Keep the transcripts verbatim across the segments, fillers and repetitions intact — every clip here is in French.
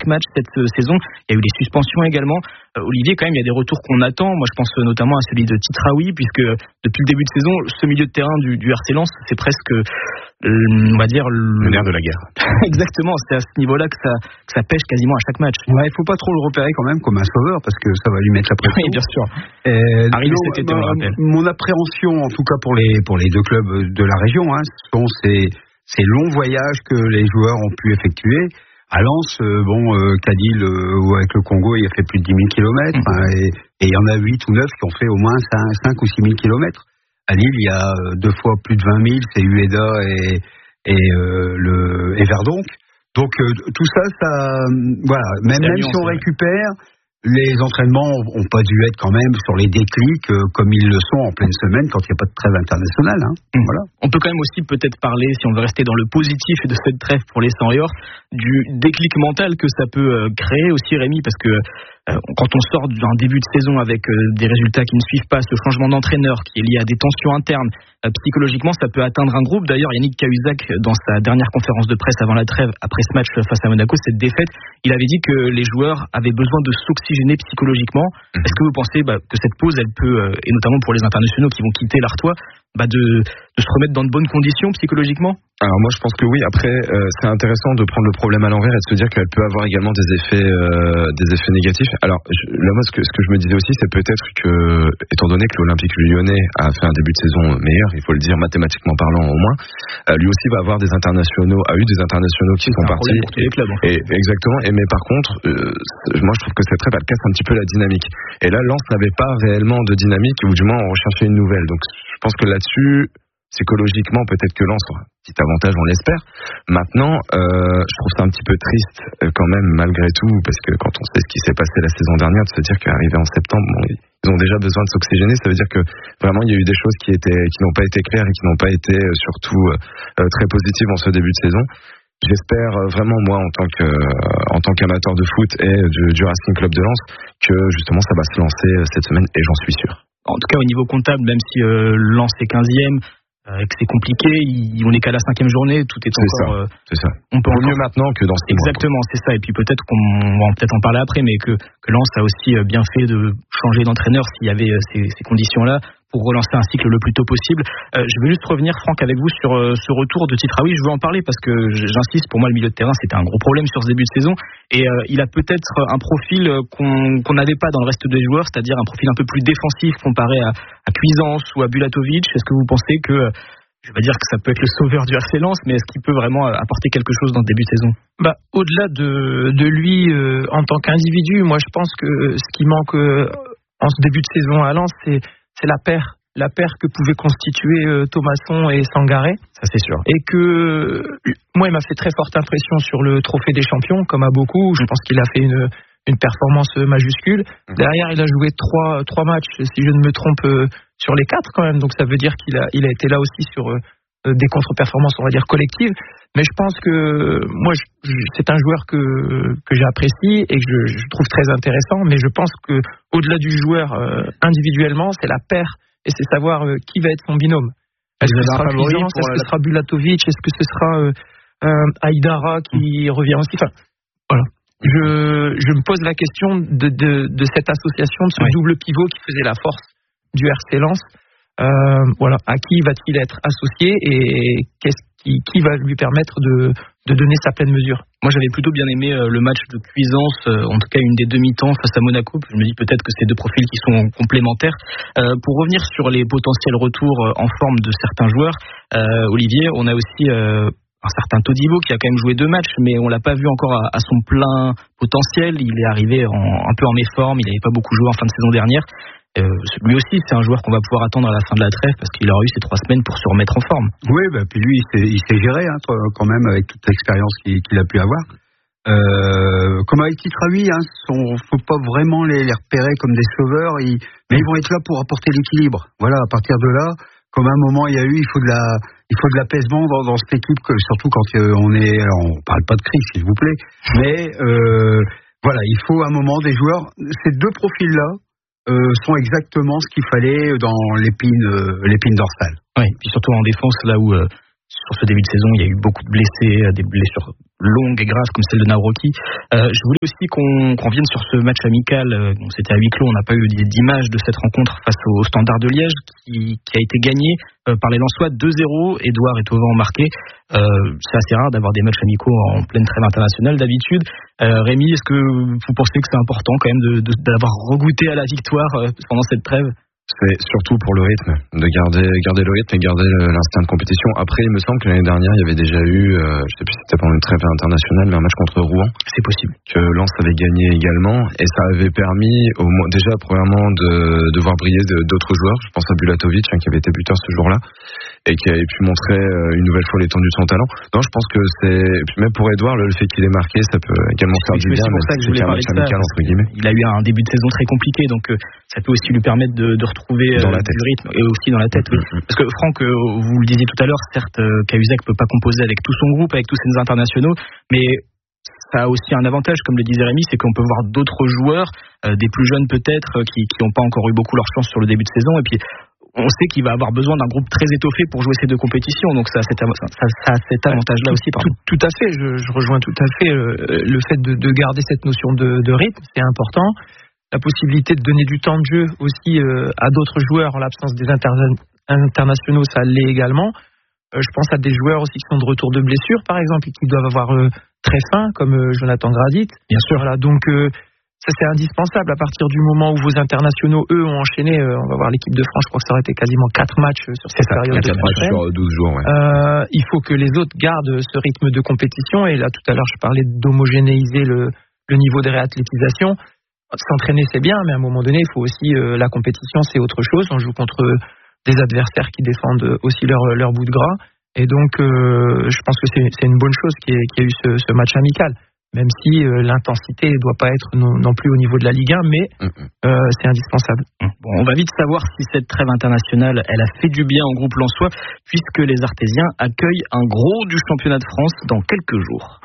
match cette euh, saison. Il y a eu des suspensions également. Euh, Olivier, quand même, il y a des retours qu'on attend. Moi, je pense notamment à celui de Titraoui, puisque depuis le début de saison, ce milieu de terrain du, du R C Lens, c'est presque, euh, on va dire, le, le nerf de la guerre. Exactement, c'est à ce niveau-là que ça, que ça pêche quasiment à chaque match. Ouais, il faut pas trop le repérer quand même comme un sauveur, parce que ça va lui mettre la pression. Oui, bien sûr. Euh, Arrivé non, cet été, on le rappelle. Mon appréhension, en tout cas pour les pour les deux clubs de la région, hein, sont ces ces longs voyages que les joueurs ont pu effectuer. À Lens, euh, bon, euh, Cadil euh, ou avec le Congo, il a fait plus de dix mille kilomètres, mmh. hein, et, et il y en a huit ou neuf qui ont fait au moins cinq ou six mille kilomètres. À Lille, il y a deux fois plus de vingt mille, c'est Ueda et, et, euh, le, et Verdonk. Donc euh, tout ça, ça, voilà, même, même si on récupère, les entraînements n'ont pas dû être quand même sur les déclics euh, comme ils le sont en pleine semaine quand il n'y a pas de trêve internationale. Hein. Mmh. Voilà. On peut quand même aussi peut-être parler, si on veut rester dans le positif de cette trêve pour les Seniors, du déclic mental que ça peut euh, créer aussi, Rémi, parce que euh, quand on sort d'un début de saison avec euh, des résultats qui ne suivent pas, ce changement d'entraîneur qui est lié à des tensions internes, euh, psychologiquement ça peut atteindre un groupe. D'ailleurs, Yannick Cahuzac, dans sa dernière conférence de presse avant la trêve, après ce match face à Monaco, cette défaite, il avait dit que les joueurs avaient besoin de s'oxygéner psychologiquement. Est-ce que vous pensez bah, que cette pause, elle peut, euh, et notamment pour les internationaux qui vont quitter l'Artois, bah de, de se remettre dans de bonnes conditions psychologiquement? Alors moi je pense que oui. Après euh, c'est intéressant de prendre le problème à l'envers et de se dire qu'elle peut avoir également des effets euh, des effets négatifs. Alors je, là moi ce que, ce que je me disais aussi, c'est peut-être que, étant donné que l'Olympique Lyonnais a fait un début de saison meilleur, il faut le dire mathématiquement parlant au moins, euh, lui aussi va avoir des internationaux, a eu des internationaux qui sont partis. Pour tous les clubs, en fait. Et, exactement. Et mais par contre, euh, moi je trouve que cette trêve elle casse un petit peu la dynamique. Et là Lens n'avait pas réellement de dynamique, ou du moins on recherchait une nouvelle. Donc je pense que là-dessus, psychologiquement, peut-être que Lens aura un petit avantage, on l'espère. Maintenant, euh, je trouve ça un petit peu triste euh, quand même, malgré tout, parce que quand on sait ce qui s'est passé la saison dernière, de se dire qu'arrivé en septembre, bon, ils ont déjà besoin de s'oxygéner. Ça veut dire que vraiment, il y a eu des choses qui étaient, qui n'ont pas été claires et qui n'ont pas été euh, surtout euh, très positives en ce début de saison. J'espère vraiment, moi, en tant que, euh, en tant qu'amateur de foot et du, du Racing Club de Lens, que justement, ça va se lancer cette semaine, et j'en suis sûr. En tout cas, au niveau comptable, même si euh, Lens est quinzième, euh, et que c'est compliqué, il, on n'est qu'à la cinquième journée, tout est, c'est encore... Ça, euh, c'est ça. On peut encore... encore... mieux maintenant que dans ce Exactement, mois, c'est ça. Et puis peut-être qu'on va peut-être en parler après, mais que, que Lens a aussi bien fait de changer d'entraîneur s'il y avait ces, ces conditions-là, pour relancer un cycle le plus tôt possible. Euh, je veux juste revenir, Franck, avec vous sur euh, ce retour de Titraoui. Je veux en parler parce que j'insiste, pour moi, le milieu de terrain, c'était un gros problème sur ce début de saison. Et euh, il a peut-être un profil qu'on qu'on n'avait pas dans le reste des joueurs, c'est-à-dire un profil un peu plus défensif comparé à, à Cuisance ou à Bulatovic. Est-ce que vous pensez que, je vais dire que ça peut être le sauveur du R C Lens, mais est-ce qu'il peut vraiment apporter quelque chose dans ce début de saison? Bah, au-delà de, de lui, euh, en tant qu'individu, moi, je pense que ce qui manque euh, en ce début de saison à Lens, c'est c'est la paire, la paire que pouvaient constituer euh, Thomasson et Sangaré. Ça c'est sûr. Et que moi, il m'a fait très forte impression sur le Trophée des Champions, comme à beaucoup. Je pense qu'il a fait une une performance majuscule. Mmh. Derrière, il a joué trois trois matchs, si je ne me trompe, euh, sur les quatre quand même. Donc ça veut dire qu'il a il a été là aussi sur euh, des contre-performances, on va dire collectives. Mais je pense que moi, je, je, c'est un joueur que que j'apprécie et que je, je trouve très intéressant. Mais je pense que au-delà du joueur euh, individuellement, c'est la paire et c'est savoir euh, qui va être son binôme. Est-ce que ce sera Cuisance, est-ce que ce sera Bulatovic, est-ce que ce sera euh, euh, Aïdara qui mmh. revient aussi. Enfin, voilà. Je je me pose la question de de, de cette association, de ce oui. double pivot qui faisait la force du R C Lens. Euh, voilà, à qui va-t-il être associé et qu'est-ce qui, qui va lui permettre de, de donner sa pleine mesure? Moi, j'avais plutôt bien aimé euh, le match de Cuisance, euh, en tout cas une des demi-temps face à Monaco. Je me dis peut-être que c'est deux profils qui sont complémentaires. Euh, pour revenir sur les potentiels retours euh, en forme de certains joueurs, euh, Olivier, on a aussi euh, un certain Todibo qui a quand même joué deux matchs, mais on l'a pas vu encore à, à son plein potentiel. Il est arrivé en, un peu en méforme, il n'avait pas beaucoup joué en fin de saison dernière. Euh, lui aussi, c'est un joueur qu'on va pouvoir attendre à la fin de la trêve parce qu'il aura eu ces trois semaines pour se remettre en forme. Oui, bah, puis lui, il s'est, il s'est géré hein, quand même avec toute l'expérience qu'il, qu'il a pu avoir. Euh, comme avec Titraoui, hein, ne faut pas vraiment les, les repérer comme des sauveurs, ils, mais ils vont être là pour apporter l'équilibre. Voilà, à partir de là, comme à un moment il y a eu, il faut de la, il faut de l'apaisement dans, dans cette équipe, que, surtout quand euh, on est, alors on parle pas de crise, s'il vous plaît, mais euh, voilà, il faut à un moment des joueurs. Ces deux profils-là Euh, sont exactement ce qu'il fallait dans l'épine, euh, l'épine dorsale. Oui, puis surtout en défense, là où euh, sur ce début de saison, il y a eu beaucoup de blessés, des blessures longues et graves comme celle de Nawroki. Euh, je voulais aussi qu'on, qu'on revienne sur ce match amical. Euh, c'était à huis clos, on n'a pas eu d'image de cette rencontre face au Standard de Liège qui, qui a été gagné euh, par les Lensois deux zéro. Édouard et Thauvin ont marqué. Euh, c'est assez rare d'avoir des matchs amicaux en pleine trêve internationale d'habitude. Euh, Rémi, est-ce que vous pensez que c'est important quand même de, de, d'avoir regoûté à la victoire euh, pendant cette trêve ? C'est surtout pour le rythme, de garder, garder le rythme et garder l'instinct de compétition. Après, il me semble que l'année dernière, il y avait déjà eu, euh, je sais plus si c'était pendant une trêve internationale, mais un match contre Rouen. C'est possible. Que Lens avait gagné également. Et ça avait permis, au moins, déjà, premièrement, de, de voir briller de, d'autres joueurs. Je pense à Bulatovic, hein, qui avait été buteur ce jour-là, et qui avait pu montrer une nouvelle fois l'étendue de son talent. Non, je pense que c'est, même pour Édouard, le fait qu'il ait marqué, ça peut également faire du bien, mais c'est c'est un match amical, entre guillemets. Il a eu un début de saison très compliqué, donc euh, ça peut aussi lui permettre de, de retrouver euh, du rythme et aussi dans la tête. Oui. Parce que Franck, euh, vous le disiez tout à l'heure, certes, euh, Cahuzac peut pas composer avec tout son groupe, avec tous ses internationaux, mais ça a aussi un avantage, comme le disait Rémi, c'est qu'on peut voir d'autres joueurs, euh, des plus jeunes peut-être, euh, qui n'ont pas encore eu beaucoup leur chance sur le début de saison, et puis on sait qu'il va avoir besoin d'un groupe très étoffé pour jouer ces deux compétitions, donc ça a cet, ça, ça a cet avantage-là aussi. Tout, tout à fait, je, je rejoins tout à fait euh, le fait de, de garder cette notion de, de rythme, c'est important. La possibilité de donner du temps de jeu aussi euh, à d'autres joueurs en l'absence des interna- internationaux, ça l'est également. Euh, je pense à des joueurs aussi qui sont de retour de blessure, par exemple, et qui doivent avoir euh, très faim, comme euh, Jonathan Gradit. Bien sûr. Voilà, donc euh, ça c'est indispensable. À partir du moment où vos internationaux, eux, ont enchaîné, euh, on va voir l'équipe de France, je crois que ça aurait été quasiment quatre matchs sur cette ça, période de quatre matchs sur douze jours. Ouais. Euh, il faut que les autres gardent ce rythme de compétition. Et là, tout à l'heure, je parlais d'homogénéiser le, le niveau de réathlétisation. S'entraîner, c'est bien, mais à un moment donné, il faut aussi euh, la compétition, c'est autre chose. On joue contre des adversaires qui défendent aussi leur, leur bout de gras. Et donc, euh, je pense que c'est, c'est une bonne chose qu'il y ait, qu'il y ait eu ce, ce match amical. Même si euh, l'intensité ne doit pas être non, non plus au niveau de la Ligue un, mais euh, c'est indispensable. Bon, on va vite savoir si cette trêve internationale, elle a fait du bien au groupe lensois, puisque les Artésiens accueillent un gros du championnat de France dans quelques jours.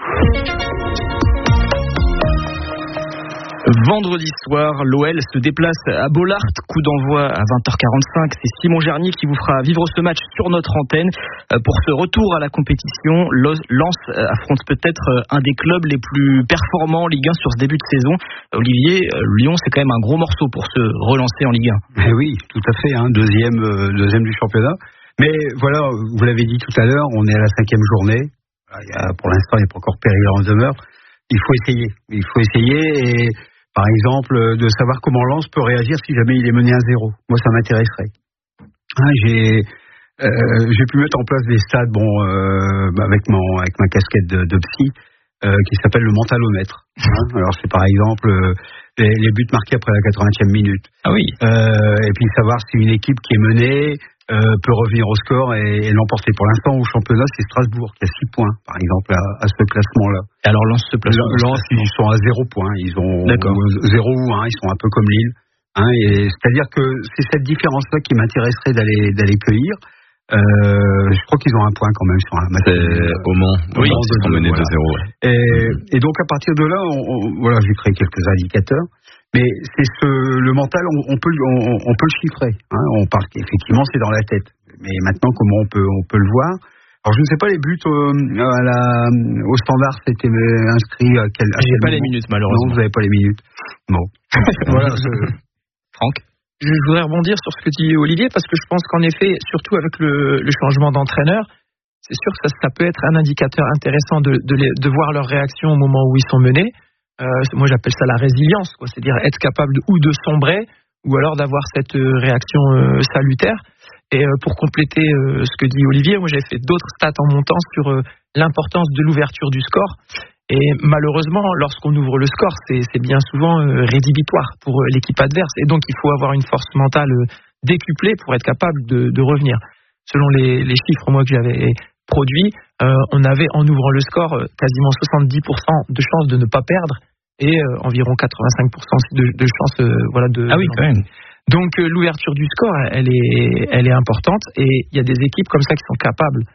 Vendredi soir, l'O L se déplace à Bollaert, coup d'envoi à vingt heures quarante-cinq. C'est Simon Gernier qui vous fera vivre ce match sur notre antenne. Pour ce retour à la compétition, Lens affronte peut-être un des clubs les plus performants en Ligue un sur ce début de saison. Olivier, Lyon, c'est quand même un gros morceau pour se relancer en Ligue un. Mais oui, tout à fait, hein, deuxième, euh, deuxième du championnat. Mais voilà, vous l'avez dit tout à l'heure, on est à la cinquième journée. Il y a, pour l'instant, il n'y a pas encore péril en demeure. Il faut essayer. Il faut essayer et... Par exemple, de savoir comment Lens peut réagir si jamais il est mené à zéro. Moi, ça m'intéresserait. Hein, j'ai, euh, j'ai pu mettre en place des stats, bon, euh, avec mon, avec ma casquette de, de psy, euh, qui s'appelle le mentalomètre. Hein. Alors, c'est par exemple euh, les, les buts marqués après la quatre-vingtième minute. Ah oui. Euh, et puis savoir si une équipe qui est menée euh, peut revenir au score et, et l'emporter. Pour l'instant, au championnat, c'est Strasbourg qui a six points, par exemple, à, à ce classement-là. Et alors Lens se place. Lens, ils sont à zéro point. Ils ont zéro ou un. Ils sont un peu comme Lille. Hein, et c'est-à-dire que c'est cette différence-là qui m'intéresserait d'aller d'aller cueillir. Euh, je crois qu'ils ont un point quand même sur un match. C'est au Mans. Oui, ils sont menés de zéro. Ouais. Et, et donc à partir de là, on, on, voilà, j'ai créé quelques indicateurs. Mais c'est ce, le mental, on, on peut, on, on peut le chiffrer. Hein, on parle effectivement, c'est dans la tête. Mais maintenant, comment on peut, on peut le voir? Alors je ne sais pas les buts euh, à la, au standard, c'était inscrit à quel? J'ai pas les minutes malheureusement. Non, vous n'avez pas les minutes. Bon. Voilà. Je... Franck. Je voudrais rebondir sur ce que dit Olivier, parce que je pense qu'en effet, surtout avec le, le changement d'entraîneur, c'est sûr que ça, ça peut être un indicateur intéressant de, de, les, de voir leur réaction au moment où ils sont menés. Euh, moi, j'appelle ça la résilience, quoi. C'est-à-dire être capable de, ou de sombrer, ou alors d'avoir cette euh, réaction euh, salutaire. Et euh, pour compléter euh, ce que dit Olivier, moi, j'ai fait d'autres stats en montant sur euh, l'importance de l'ouverture du score. Et malheureusement, lorsqu'on ouvre le score, c'est, c'est bien souvent euh, rédhibitoire pour euh, l'équipe adverse. Et donc, il faut avoir une force mentale euh, décuplée pour être capable de, de revenir. Selon les, les chiffres moi que j'avais produits, euh, on avait en ouvrant le score euh, quasiment soixante-dix pour cent de chances de ne pas perdre et euh, environ quatre-vingt-cinq pour cent de, de chances euh, voilà, de... Ah oui, quand même. Donc, euh, l'ouverture du score, elle est, elle est importante. Et il y a des équipes comme ça qui sont capables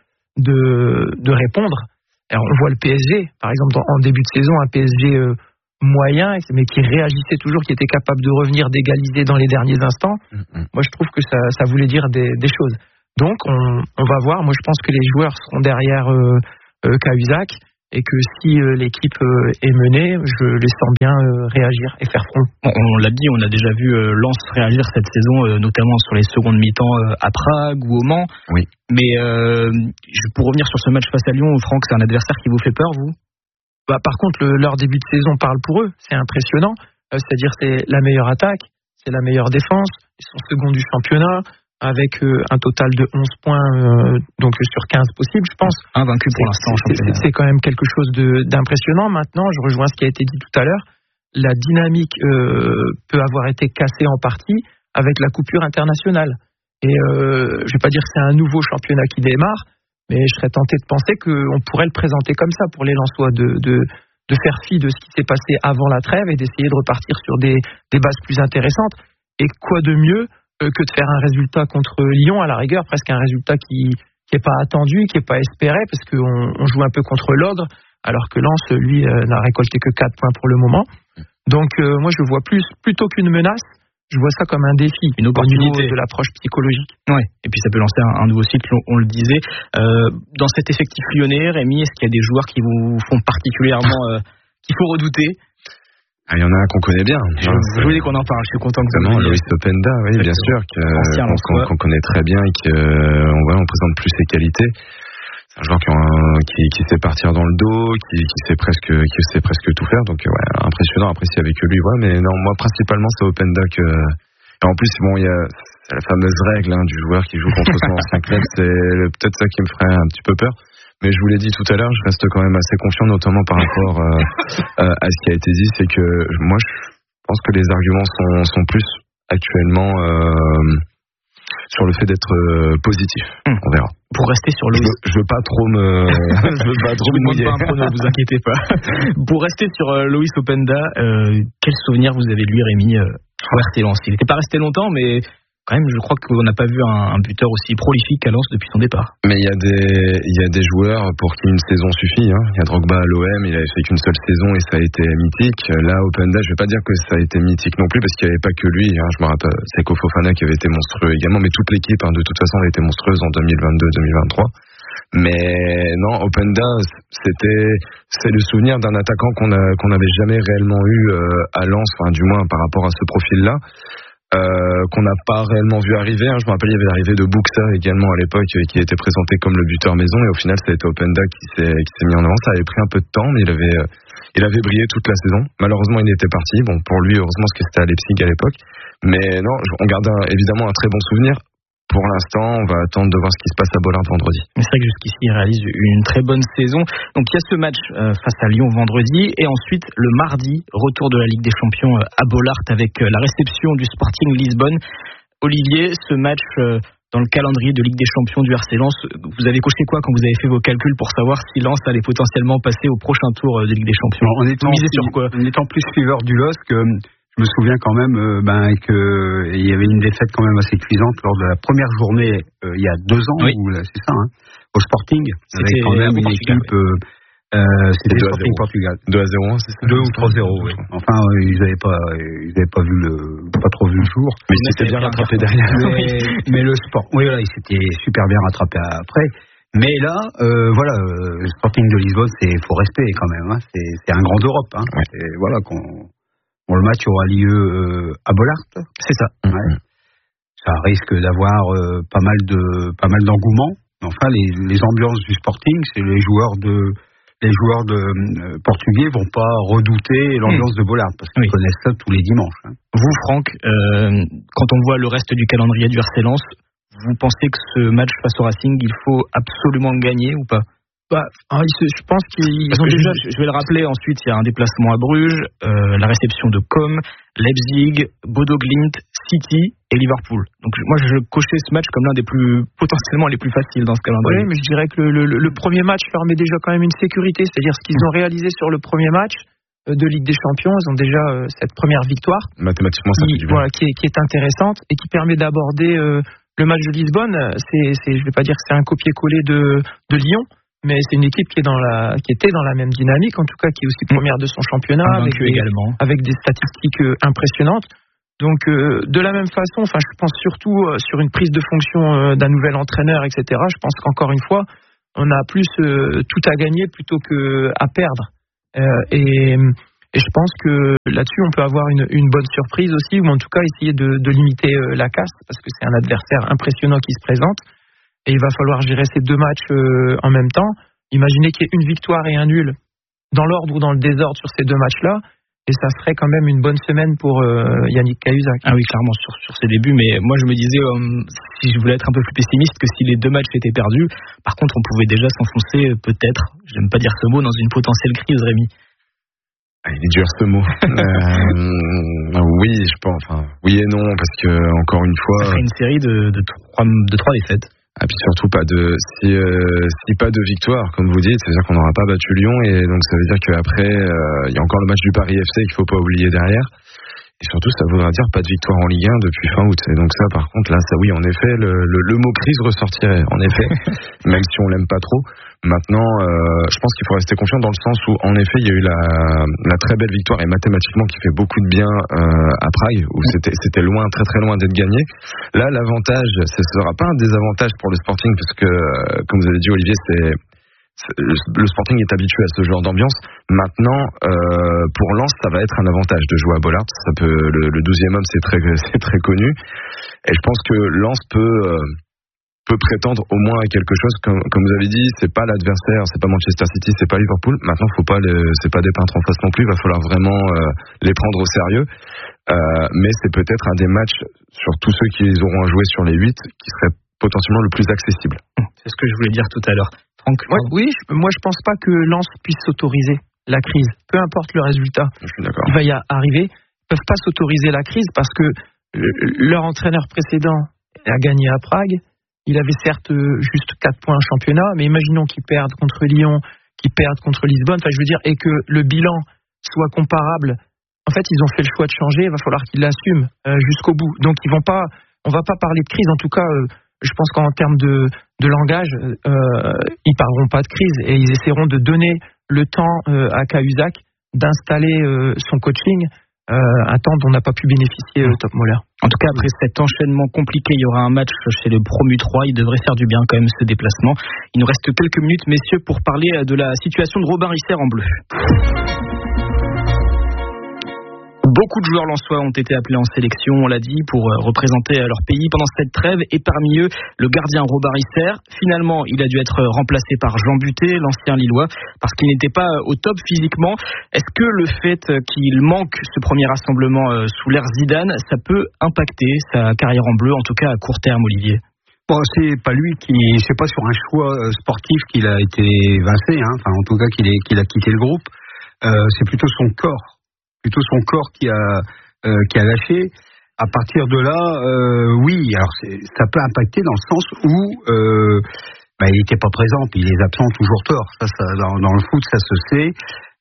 de, de répondre. Alors, on voit le P S G, par exemple, en début de saison, un P S G euh, moyen, mais qui réagissait toujours, qui était capable de revenir, d'égaliser dans les derniers instants. Mm-hmm. Moi, je trouve que ça, ça voulait dire des, des choses. Donc on, on va voir. Moi je pense que les joueurs seront derrière euh, euh, Cahuzac et que si euh, l'équipe euh, est menée, je les sens bien euh, réagir et faire front. On, on l'a dit, on a déjà vu euh, Lens réagir cette saison, euh, notamment sur les secondes mi-temps euh, à Prague ou au Mans. Oui. Mais euh, pour revenir sur ce match face à Lyon, Franck, c'est un adversaire qui vous fait peur, vous? Bah, par contre, le, leur début de saison parle pour eux. C'est impressionnant. Euh, c'est-à-dire c'est la meilleure attaque, c'est la meilleure défense. Ils sont seconds du championnat avec euh, un total de onze points euh, donc sur quinze possibles, je pense. Invaincu pour l'instant. C'est, c'est, c'est quand même quelque chose de, d'impressionnant. Maintenant, je rejoins ce qui a été dit tout à l'heure. La dynamique euh, peut avoir été cassée en partie avec la coupure internationale. Et euh, je vais pas dire que c'est un nouveau championnat qui démarre, mais je serais tenté de penser qu'on pourrait le présenter comme ça pour les Lensois, de, de, de faire fi de ce qui s'est passé avant la trêve et d'essayer de repartir sur des, des bases plus intéressantes. Et quoi de mieux euh, que de faire un résultat contre Lyon, à la rigueur, presque un résultat qui qui est pas attendu, qui est pas espéré, parce qu'on on joue un peu contre l'ogre, alors que Lens, lui, euh, n'a récolté que quatre points pour le moment. Donc euh, moi, je vois plus plutôt qu'une menace. Je vois ça comme un défi, une opportunité de l'approche psychologique. Ouais. Et puis ça peut lancer un, un nouveau cycle, on, on le disait. Euh, dans cet effectif lyonnais, Rémi, est-ce qu'il y a des joueurs qui vous font particulièrement, euh, qu'il faut redouter? Ah, il y en a un qu'on connaît bien. Je, je voulais qu'on en parle. Je suis content que vous Loïs Openda, oui, bien sûr, que, qu'on, qu'on connaît très bien et qu'on euh, on présente plus ses qualités. C'est un joueur qui, qui, qui sait partir dans le dos, qui, qui sait presque, qui sait presque tout faire. Donc, ouais, impressionnant. Après, s'il y avait que lui, ouais, mais non, moi, principalement, c'est Openda que. Et en plus, bon, il y a c'est la fameuse règle hein, du joueur qui joue contre son ancien club. C'est peut-être ça qui me ferait un petit peu peur. Mais je vous l'ai dit tout à l'heure, je reste quand même assez confiant, notamment par rapport euh, à ce qui a été dit. C'est que moi, je pense que les arguments sont, sont plus actuellement euh, sur le fait d'être euh, positif. Mmh. On verra. Pour rester sur le, je, je veux pas trop me, je veux pas trop je me mouiller. Pas un prono, vous inquiétez pas. Pour rester sur euh, Loïs Openda, euh, quel souvenir vous avez de lui, Rémi, euh, au R C Lens? Il n'était pas resté longtemps, mais quand même, je crois qu'on n'a pas vu un, un buteur aussi prolifique à Lens depuis son départ. Mais il y a des, il y a des joueurs pour qui une saison suffit. Hein. Il y a Drogba à l'O M, il avait fait qu'une seule saison et ça a été mythique. Là, Openda, je vais pas dire que ça a été mythique non plus parce qu'il n'y avait pas que lui. Hein. Je me rappelle, Seko Fofana qui avait été monstrueux également, mais toute l'équipe, hein, de toute façon, elle a été monstrueuse en deux mille vingt-deux deux mille vingt-trois. Mais non, Openda, c'était, c'est le souvenir d'un attaquant qu'on a, qu'on n'avait jamais réellement eu euh, à Lens, enfin du moins par rapport à ce profil-là. Euh, qu'on n'a pas réellement vu arriver. Hein. Je me rappelle, il y avait l'arrivée de Buxa également à l'époque, qui était présenté comme le buteur maison, et au final, ça a été Openda qui s'est, qui s'est mis en avant. Ça avait pris un peu de temps, mais il avait, euh, il avait brillé toute la saison. Malheureusement, il était parti. Bon, pour lui, heureusement, parce que c'était à Leipzig à l'époque. Mais non, on garde un, évidemment un très bon souvenir. Pour l'instant, on va attendre de voir ce qui se passe à Bollard vendredi. Mais c'est vrai que jusqu'ici, il réalise une très bonne saison. Donc il y a ce match euh, face à Lyon vendredi, et ensuite le mardi, retour de la Ligue des Champions euh, à Bollard avec euh, la réception du Sporting Lisbonne. Olivier, ce match euh, dans le calendrier de Ligue des Champions du R C Lens, vous avez coché quoi quand vous avez fait vos calculs pour savoir si Lens allait potentiellement passer au prochain tour euh, de Ligue des Champions? En étant, sur quoi? En étant plus suiveur du L O S que... Je me souviens quand même euh, ben, qu'il y avait une défaite quand même assez cuisante lors de la première journée euh, il y a deux ans, oui. où, c'est ça, hein, au Sporting, c'était avec quand même une Portugal, équipe, euh, euh, c'était Sporting Portugal. deux à zéro, c'est ça? deux ou trois zéro, oui. Enfin, euh, ils n'avaient pas, ils avaient pas vu le, pas trop vu le jour. Mais ils s'étaient bien rattrapé derrière. Mais, mais le sport, oui, voilà, ils s'étaient super bien rattrapés après. Mais là, euh, voilà, le Sporting de Lisbonne, c'est, faut respecter quand même, hein, c'est, c'est un grand d'Europe, hein. Ouais. Et voilà qu'on. Bon, le match aura lieu euh, à Bollard. C'est ça. Ouais. Ça risque d'avoir euh, pas mal de pas mal d'engouement. Enfin, les, les ambiances du Sporting, c'est les joueurs de les joueurs de euh, portugais vont pas redouter l'ambiance mmh. de Bollard parce qu'ils oui. connaissent ça tous les dimanches. Hein. Vous, Franck, euh, quand on voit le reste du calendrier du R C Lens, vous pensez que ce match face au Racing, il faut absolument le gagner ou pas? Bah, je pense qu'ils Parce ont que déjà. Je, je vais le rappeler. Ensuite, il y a un déplacement à Bruges, euh, la réception de Com, Leipzig, Bodo Glimt, City et Liverpool. Donc moi, je cochais ce match comme l'un des plus potentiellement les plus faciles dans ce calendrier. Oui, mais je dirais que le, le, le premier match leur met déjà quand même une sécurité, c'est-à-dire ce qu'ils ont réalisé sur le premier match de Ligue des Champions. Ils ont déjà euh, cette première victoire, mathématiquement, ça qui, fait du bien. Voilà, qui est, qui est intéressante et qui permet d'aborder euh, le match de Lisbonne. C'est, c'est, je vais pas dire que c'est un copier-coller de, de Lyon. Mais c'est une équipe qui est dans la, qui était dans la même dynamique, en tout cas qui est aussi première de son championnat, avec des, également. avec des statistiques impressionnantes. Donc euh, de la même façon, enfin je pense surtout euh, sur une prise de fonction euh, d'un nouvel entraîneur, et cetera. Je pense qu'encore une fois, on a plus euh, tout à gagner plutôt que à perdre. Euh, et, et je pense que là-dessus, on peut avoir une, une bonne surprise aussi, ou en tout cas essayer de, de limiter euh, la casse, parce que c'est un adversaire impressionnant qui se présente. Et il va falloir gérer ces deux matchs euh, en même temps. Imaginez qu'il y ait une victoire et un nul dans l'ordre ou dans le désordre sur ces deux matchs-là. Et ça serait quand même une bonne semaine pour euh, Yannick Cahuzac. Ah oui, clairement, sur, sur ses débuts. Mais moi, je me disais, euh, si je voulais être un peu plus pessimiste, que si les deux matchs étaient perdus, par contre, on pouvait déjà s'enfoncer, peut-être, j'aime pas dire ce mot, dans une potentielle crise, Rémi. Ah, il est dur ce mot. euh, oui, je pense. Enfin, oui et non, parce que, encore une fois. Ça serait une série de, de, trois, de trois défaites. Ah, puis surtout pas de si, euh, si pas de victoire, comme vous dites, c'est-à-dire qu'on n'aura pas battu Lyon, et donc ça veut dire qu'après euh, il y a encore le match du Paris F C qu'il faut pas oublier derrière, et surtout ça voudra dire pas de victoire en Ligue un depuis fin août. Et donc ça, par contre, là, ça oui, en effet, le, le, le mot crise ressortirait, en effet, même si on l'aime pas trop. Maintenant, euh, je pense qu'il faut rester confiant dans le sens où, en effet, il y a eu la, la très belle victoire, et mathématiquement qui fait beaucoup de bien euh, à Prague, où c'était, c'était loin, très très loin d'être gagné. Là, l'avantage, ce sera pas un désavantage pour le Sporting, parce que, euh, comme vous avez dit, Olivier, c'est, c'est le Sporting est habitué à ce genre d'ambiance. Maintenant, euh, pour Lens, ça va être un avantage de jouer à Bollaert. Ça peut, le, le douzième homme, c'est très, c'est très connu, et je pense que Lens peut euh, peut prétendre au moins à quelque chose. Comme, comme vous avez dit, c'est pas l'adversaire, c'est pas Manchester City, c'est pas Liverpool. Maintenant, faut pas les, c'est pas des peintres en face non plus. Il va falloir vraiment euh, les prendre au sérieux. Euh, mais c'est peut-être un des matchs sur tous ceux qui auront à jouer sur les huit qui serait potentiellement le plus accessible. C'est ce que je voulais dire tout à l'heure. Franck, ouais, oui, je, moi je pense pas que Lens puisse s'autoriser la crise, peu importe le résultat. Je suis d'accord. Il va y arriver. Ils peuvent pas s'autoriser la crise parce que leur entraîneur précédent a gagné à Prague. Il avait certes juste quatre points en championnat, mais imaginons qu'ils perdent contre Lyon, qu'ils perdent contre Lisbonne, enfin je veux dire, et que le bilan soit comparable. En fait, ils ont fait le choix de changer, il va falloir qu'ils l'assument euh, jusqu'au bout. Donc ils vont pas, on va pas parler de crise, en tout cas, euh, je pense qu'en termes de, de langage, euh, ils parleront pas de crise, et ils essaieront de donner le temps euh, à Cahuzac d'installer euh, son coaching. Euh, un temps dont on n'a pas pu bénéficier euh, Top Moller. En tout cas, après cet enchaînement compliqué, il y aura un match chez le Promu trois. Il devrait faire du bien quand même, ce déplacement. Il nous reste quelques minutes, messieurs, pour parler de la situation de Robin Risser en bleu. Beaucoup de joueurs lensois ont été appelés en sélection, on l'a dit, pour représenter leur pays pendant cette trêve, et parmi eux, le gardien Robin Risser. Finalement, il a dû être remplacé par Jean Buté, l'ancien Lillois, parce qu'il n'était pas au top physiquement. Est-ce que le fait qu'il manque ce premier rassemblement sous l'ère Zidane, ça peut impacter sa carrière en bleu, en tout cas à court terme, Olivier ? Bon, c'est pas lui qui, c'est pas sur un choix sportif qu'il a été évincé, hein. Enfin, en tout cas qu'il, est, qu'il a quitté le groupe. Euh, c'est plutôt son corps. plutôt son corps qui a euh, qui a lâché. À partir de là, euh, oui, alors c'est, ça peut impacter dans le sens où euh, bah, il n'était pas présent, puis les absents toujours tort. Ça, ça dans, dans le foot, ça se sait.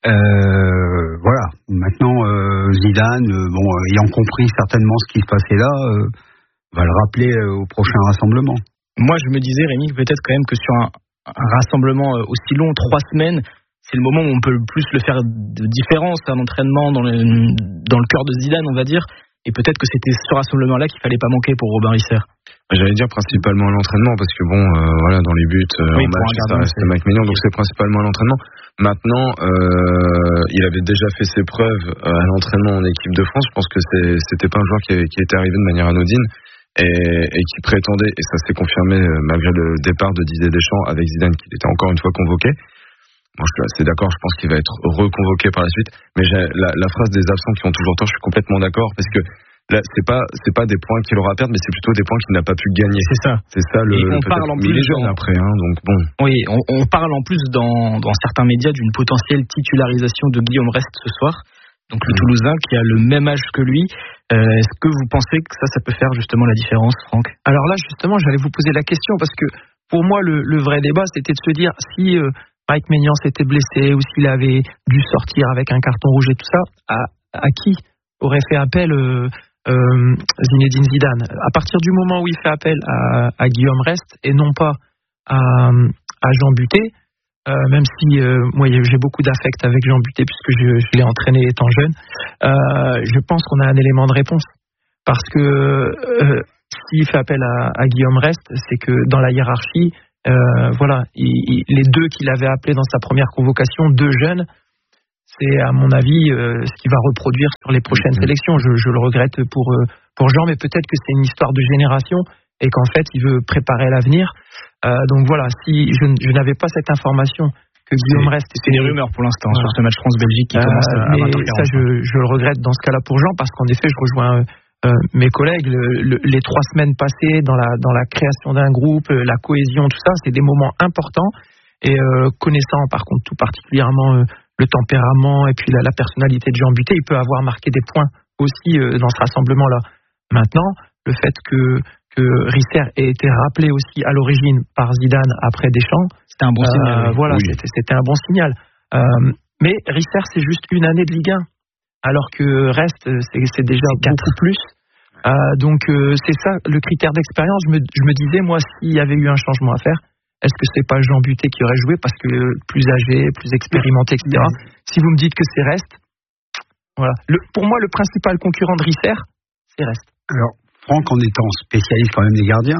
Euh, voilà. Maintenant, euh, Zidane, euh, bon, euh, ayant compris certainement ce qui se passait là, euh, va le rappeler euh, au prochain rassemblement. Moi, je me disais, Rémi, peut-être quand même que sur un, un rassemblement aussi long, trois semaines. C'est le moment où on peut le plus le faire de différence, un entraînement dans le, dans le cœur de Zidane, on va dire. Et peut-être que c'était ce rassemblement-là qu'il fallait pas manquer pour Robin Risser. J'allais dire principalement l'entraînement, parce que bon, euh, voilà, dans les buts, euh, oui, en match, ça reste Mike Maignan, donc c'est principalement l'entraînement. Maintenant, euh, il avait déjà fait ses preuves à l'entraînement en équipe de France. Je pense que c'est, c'était pas un joueur qui, qui était arrivé de manière anodine et, et qui prétendait, et ça s'est confirmé malgré le départ de Didier Deschamps avec Zidane, qu'il était encore une fois convoqué. Moi, je suis assez d'accord, je pense qu'il va être reconvoqué par la suite. Mais j'ai la, la phrase des absents qui ont toujours tort, je suis complètement d'accord, parce que là, c'est pas, c'est pas des points qu'il aura à perdre, mais c'est plutôt des points qu'il n'a pas pu gagner. C'est ça. C'est ça le. Et on parle en plus. Mais il est jeune dans... après, hein, donc bon. Oui, on, on parle en plus dans, dans certains médias d'une potentielle titularisation de Guillaume Rest ce soir. Donc le mmh. Toulousain qui a le même âge que lui. Euh, est-ce que vous pensez que ça, ça peut faire justement la différence, Franck ? Alors là, justement, j'allais vous poser la question, parce que pour moi, le, le vrai débat, c'était de se dire si. Euh, Mike Maignan s'était blessé ou s'il avait dû sortir avec un carton rouge et tout ça, à, à qui aurait fait appel euh, euh, Zinedine Zidane ? À partir du moment où il fait appel à, à Guillaume Rest et non pas à, à Jean Buté, euh, même si euh, moi j'ai beaucoup d'affect avec Jean Buté puisque je, je l'ai entraîné étant jeune, euh, je pense qu'on a un élément de réponse. parce que euh, s'il fait appel à, à Guillaume Rest, c'est que dans la hiérarchie, euh, voilà, il, il, les deux qu'il avait appelés dans sa première convocation, deux jeunes, c'est à mon avis euh, ce qu'il va reproduire sur les prochaines mmh. sélections. Je, je le regrette pour euh, pour Jean, mais peut-être que c'est une histoire de génération et qu'en fait il veut préparer l'avenir. Euh, donc voilà, si je, je n'avais pas cette information que Guillaume Rest, c'est des rumeurs pour l'instant voilà. sur ce match France-Belgique qui euh, commence à mais ça je, je le regrette dans ce cas-là pour Jean, parce qu'en effet je rejoins euh, mes collègues, le, le, les trois semaines passées dans la dans la création d'un groupe, la cohésion, tout ça, c'est des moments importants. Et euh, connaissant par contre tout particulièrement euh, le tempérament et puis la, la personnalité de Jean Buté, il peut avoir marqué des points aussi euh, dans ce rassemblement-là. Maintenant, le fait que que Risser ait été rappelé aussi à l'origine par Zidane après Deschamps, c'était un bon euh, signal. Voilà, oui. c'était, c'était un bon signal. Euh, mais Risser, c'est juste une année de Ligue un, alors que Rest, c'est, c'est déjà c'est beaucoup plus. Euh, donc euh, c'est ça le critère d'expérience. Je me, je me disais, moi, s'il y avait eu un changement à faire, est-ce que c'est pas Jean Buté qui aurait joué parce que plus âgé, plus expérimenté, et cetera. Oui. Si vous me dites que c'est Rest, voilà. Le, pour moi, le principal concurrent de Risser, c'est Rest. Alors, Franck, en étant spécialiste quand même des gardiens,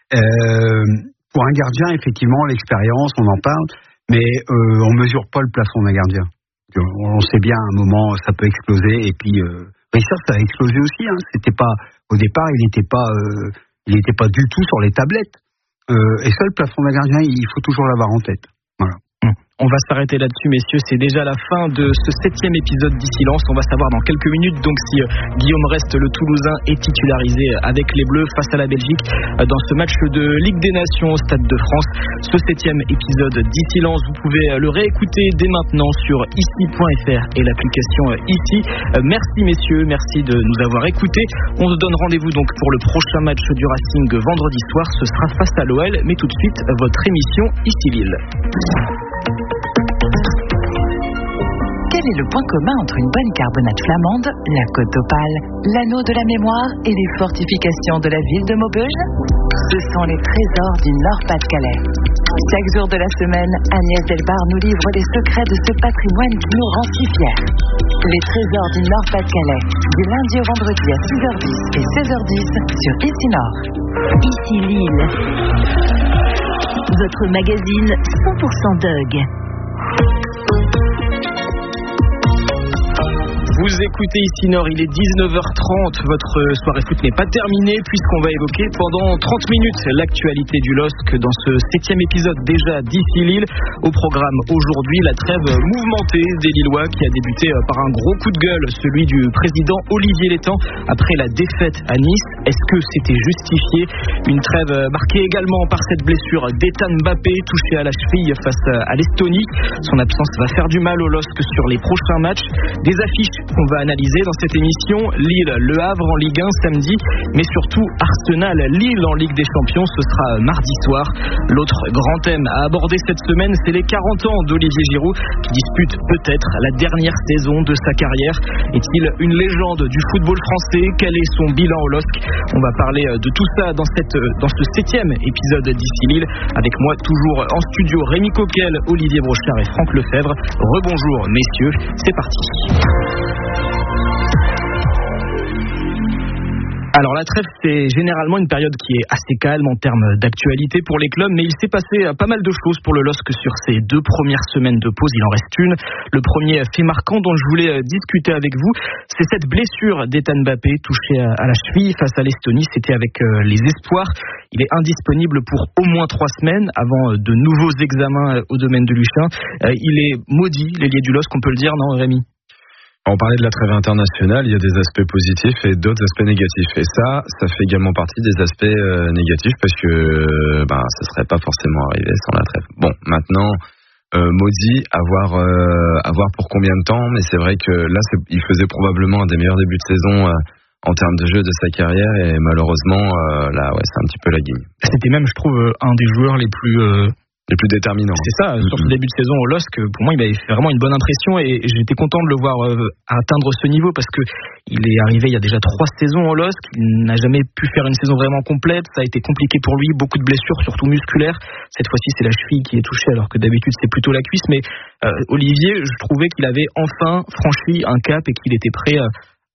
euh, pour un gardien, effectivement, l'expérience, on en parle, mais euh, on mesure pas le plafond d'un gardien. On sait bien, à un moment, ça peut exploser, et puis euh, Risser, ça a explosé aussi. Hein. C'était pas, au départ, il n'était pas, euh, il n'était pas du tout sur les tablettes. Euh, et ça, le plafond d'un gardien, il faut toujours l'avoir en tête. Voilà. On va s'arrêter là-dessus, messieurs. C'est déjà la fin de ce septième épisode d'Ici-Lens. On va savoir dans quelques minutes donc si euh, Guillaume Rest, le Toulousain, est titularisé avec les Bleus face à la Belgique euh, dans ce match de Ligue des Nations au Stade de France. Ce septième épisode d'Ici-Lens, vous pouvez euh, le réécouter dès maintenant sur ici point f r et l'application euh, Ici. Euh, merci messieurs, merci de nous avoir écoutés. On se donne rendez-vous donc pour le prochain match du Racing vendredi soir. Ce sera face à l'O L, mais tout de suite votre émission Ici-Lille. Quel est le point commun entre une bonne carbonate flamande, la côte d'Opale, l'anneau de la mémoire et les fortifications de la ville de Maubeuge? Ce sont les trésors du Nord-Pas-de-Calais. Chaque jour de la semaine, Agnès Delbar nous livre les secrets de ce patrimoine qui nous rend si fiers. Les trésors du Nord-Pas-de-Calais, du lundi au vendredi à six heures dix et seize heures dix sur Ici Nord. Ici Lille, votre magazine cent pour cent Dog. Vous écoutez Ici Nord, il est dix-neuf heures trente, votre soirée foot n'est pas terminée puisqu'on va évoquer pendant trente minutes l'actualité du L O S C dans ce septième épisode déjà d'Ici Lille. Au programme aujourd'hui, la trêve mouvementée des Lillois qui a débuté par un gros coup de gueule, celui du président Olivier Létang après la défaite à Nice. Est-ce que c'était justifié? Une trêve marquée également par cette blessure d'Ethan Mbappé touché à la cheville face à l'Estonie. Son absence va faire du mal au L O S C sur les prochains matchs. Des affiches qu'on va analyser dans cette émission: Lille, Le Havre en Ligue un samedi, mais surtout Arsenal, Lille en Ligue des Champions, ce sera mardi soir. L'autre grand thème à aborder cette semaine, c'est les quarante ans d'Olivier Giroud qui dispute peut-être la dernière saison de sa carrière. Est-il une légende du football français? Quel est son bilan au L O S C? On va parler de tout ça dans, cette, dans ce septième épisode d'Ici Lille. Avec moi toujours en studio Rémi Coquel, Olivier Brochard et Franck Lefebvre. Rebonjour messieurs, c'est parti. Alors la trêve, c'est généralement une période qui est assez calme en termes d'actualité pour les clubs, mais il s'est passé pas mal de choses pour le L O S C sur ces deux premières semaines de pause. Il en reste une. Le premier fait marquant dont je voulais discuter avec vous, c'est cette blessure d'Ethan Mbappé touché à la cheville face à l'Estonie. C'était avec les Espoirs. Il est indisponible pour au moins trois semaines avant de nouveaux examens au domaine de Luchin. Il est maudit, l'ailier du L O S C, on peut le dire, non Rémi? On parlait de la trêve internationale, il y a des aspects positifs et d'autres aspects négatifs. Et ça, ça fait également partie des aspects euh, négatifs parce que euh, ben, ça serait pas forcément arrivé sans la trêve. Bon, maintenant, euh, maudit, à voir, euh, à voir pour combien de temps, mais c'est vrai que là, c'est, il faisait probablement un des meilleurs débuts de saison euh, en termes de jeu de sa carrière et malheureusement, euh, là, ouais, c'est un petit peu la guigne. C'était même, je trouve, un des joueurs les plus... Euh... les plus déterminants. C'est ça, sur ce début de saison au L O S C, pour moi, il m'avait fait vraiment une bonne impression et j'étais content de le voir euh, atteindre ce niveau parce que il est arrivé il y a déjà trois saisons au L O S C, il n'a jamais pu faire une saison vraiment complète, ça a été compliqué pour lui, beaucoup de blessures, surtout musculaires. Cette fois-ci, c'est la cheville qui est touchée alors que d'habitude, c'est plutôt la cuisse. Mais euh, Olivier, je trouvais qu'il avait enfin franchi un cap et qu'il était prêt euh,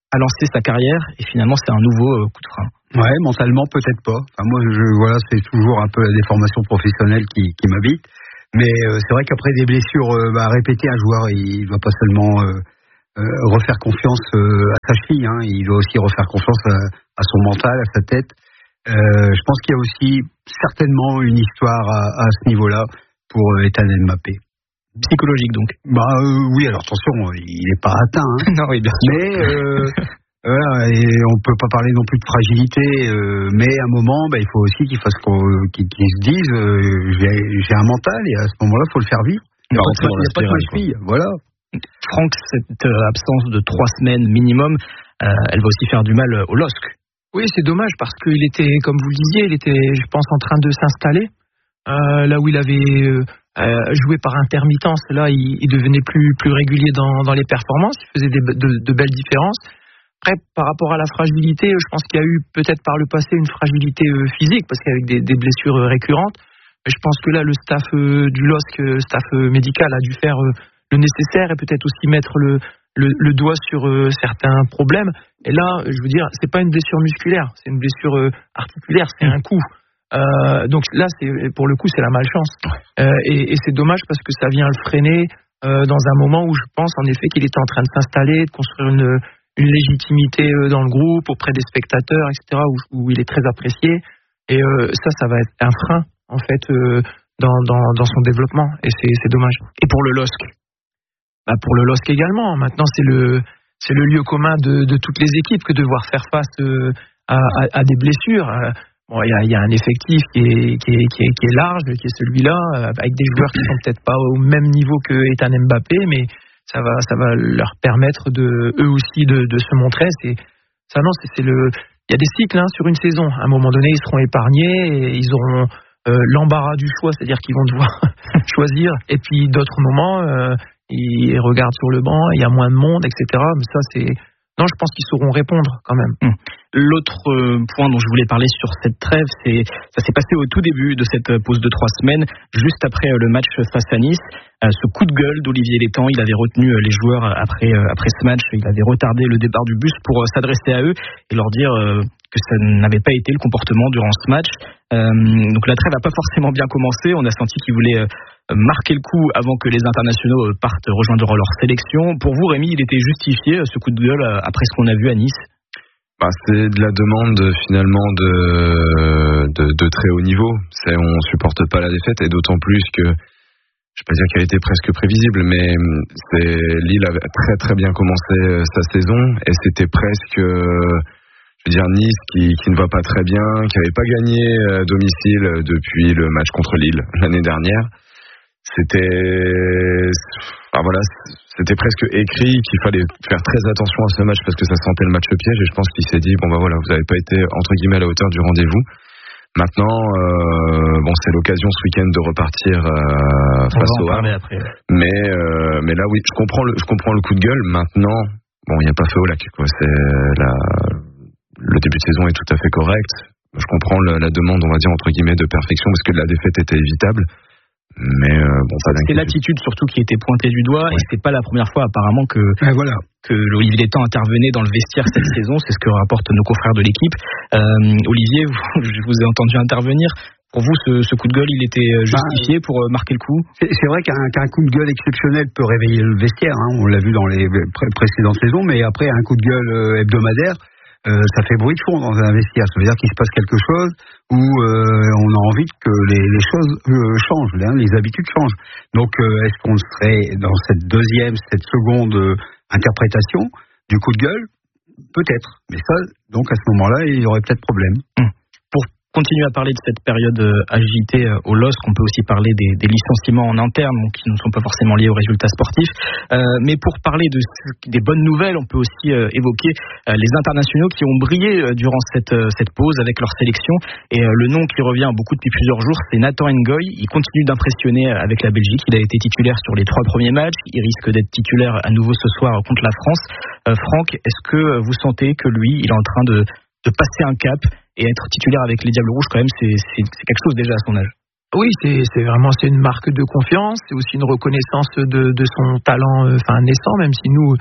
à lancer sa carrière et finalement c'est un nouveau coup de frein. Ouais, mentalement peut-être pas. Enfin, moi, je, voilà, c'est toujours un peu la déformation professionnelle qui, qui m'habite. Mais euh, c'est vrai qu'après des blessures euh, bah, répétées, un joueur il doit pas seulement euh, euh, refaire confiance euh, à sa cheville, hein, il doit aussi refaire confiance à, à son mental, à sa tête. Euh, je pense qu'il y a aussi certainement une histoire à, à ce niveau-là pour euh, Ethan Mbappé. Psychologique donc. Bah euh, oui, alors attention, il n'est pas atteint. Hein. Non, oui, bien sûr. Mais euh, voilà, et on peut pas parler non plus de fragilité. Euh, mais à un moment, bah, il faut aussi qu'il fasse qu'il, qu'il se dise, euh, j'ai, j'ai un mental et à ce moment-là, il faut le faire vivre. Il n'y a pas de, pas de cheville, voilà. Franck, cette absence de trois semaines minimum, euh, elle va aussi faire du mal au L O S C. Oui, c'est dommage parce qu'il était, comme vous le disiez, il était, je pense, en train de s'installer. Euh, là où il avait euh, joué par intermittence, là, il, il devenait plus, plus régulier dans, dans les performances. Il faisait des, de, de belles différences. Après, par rapport à la fragilité, je pense qu'il y a eu peut-être par le passé une fragilité euh, physique, parce qu'avec des, des blessures euh, récurrentes. Mais je pense que là, le staff euh, du L O S C, euh, staff euh, médical, a dû faire euh, le nécessaire et peut-être aussi mettre le, le, le doigt sur euh, certains problèmes. Et là, je veux dire, c'est pas une blessure musculaire, c'est une blessure euh, articulaire, c'est un coup. Euh, donc là, c'est, pour le coup, c'est la malchance. Euh, et, et c'est dommage parce que ça vient le freiner euh, dans un moment où je pense en effet qu'il était en train de s'installer, de construire une, une légitimité euh, dans le groupe, auprès des spectateurs, et cetera, où, où il est très apprécié. Et euh, ça, ça va être un frein, en fait, euh, dans, dans, dans son développement. Et c'est, c'est dommage. Et pour le L O S C bah Pour le L O S C également. Maintenant, c'est le, c'est le lieu commun de, de toutes les équipes que de devoir faire face euh, à, à, à des blessures. Bon, il y a, y a un effectif qui est, qui, est, qui, est, qui est large, qui est celui-là, avec des joueurs qui sont peut-être pas au même niveau que Ethan Mbappé, mais ça va, ça va leur permettre de, eux aussi de, de se montrer. C'est, ça, non, c'est, c'est le, il y a des cycles hein, sur une saison. À un moment donné, ils seront épargnés et ils auront euh, l'embarras du choix, c'est-à-dire qu'ils vont devoir choisir. Et puis d'autres moments, euh, ils regardent sur le banc, il y a moins de monde, et cetera. Mais ça, c'est non, je pense qu'ils sauront répondre quand même. Mmh. L'autre euh, point dont je voulais parler sur cette trêve, c'est ça s'est passé au tout début de cette pause de trois semaines, juste après euh, le match face à Nice. Euh, ce coup de gueule d'Olivier Létang, il avait retenu euh, les joueurs après euh, après ce match, il avait retardé le départ du bus pour euh, s'adresser à eux et leur dire euh, que ça n'avait pas été le comportement durant ce match. Euh, donc la trêve n'a pas forcément bien commencé. On a senti qu'il voulait euh, marquer le coup avant que les internationaux partent rejoindre leur sélection. Pour vous, Rémi, il était justifié ce coup de gueule après ce qu'on a vu à Nice? Bah, c'est de la demande finalement de, de, de très haut niveau. C'est, on supporte pas la défaite et d'autant plus que, je vais pas dire qu'elle était presque prévisible, mais c'est, Lille avait très très bien commencé sa saison et c'était presque, je veux dire, Nice qui, qui ne va pas très bien, qui n'avait pas gagné à domicile depuis le match contre Lille l'année dernière. C'était, enfin voilà, c'était presque écrit qu'il fallait faire très attention à ce match parce que ça sentait le match piège et je pense qu'il s'est dit bon bah voilà, vous n'avez pas été entre guillemets à la hauteur du rendez-vous. Maintenant, euh, bon c'est l'occasion ce week-end de repartir euh, face au Havre. Mais euh, mais là oui, je comprends le je comprends le coup de gueule. Maintenant, bon il n'y a pas feu au lac quoi. C'est la, le début de saison est tout à fait correct. Je comprends la, la demande on va dire entre guillemets de perfection parce que la défaite était évitable. Mais euh, bon, pas c'est l'attitude surtout qui était pointée du doigt ouais. Et c'est pas la première fois apparemment que ouais, voilà. que Olivier Létang intervenait dans le vestiaire cette saison. C'est ce que rapportent nos confrères de l'équipe. Euh, Olivier, vous, je vous ai entendu intervenir. Pour vous, ce, ce coup de gueule, il était justifié bah, pour marquer le coup? C'est, c'est vrai qu'un, qu'un coup de gueule exceptionnel peut réveiller le vestiaire. Hein. On l'a vu dans les pré- précédentes saisons, mais après un coup de gueule hebdomadaire. Euh, ça fait bruit de fond dans un vestiaire. Ça veut dire qu'il se passe quelque chose où euh, on a envie que les, les choses euh, changent, hein, les habitudes changent. Donc, euh, est-ce qu'on serait dans cette deuxième, cette seconde euh, interprétation du coup de gueule? Peut-être. Mais ça, donc à ce moment-là, il y aurait peut-être problème. Mmh. Pour continuer à parler de cette période agitée au L O S C, on peut aussi parler des, des licenciements en interne, donc qui ne sont pas forcément liés aux résultats sportifs. Euh, mais pour parler de, des bonnes nouvelles, on peut aussi euh, évoquer euh, les internationaux qui ont brillé euh, durant cette, euh, cette pause avec leur sélection. Et euh, le nom qui revient beaucoup depuis plusieurs jours, c'est Nathan Ngoy. Il continue d'impressionner avec la Belgique. Il a été titulaire sur les trois premiers matchs. Il risque d'être titulaire à nouveau ce soir contre la France. Euh, Franck, est-ce que vous sentez que lui, il est en train de, de passer un cap et être titulaire avec les Diables Rouges, quand même, c'est, c'est, c'est quelque chose déjà à son âge? Oui, c'est, c'est vraiment c'est une marque de confiance, c'est aussi une reconnaissance de, de son talent, enfin euh, naissant, même si nous,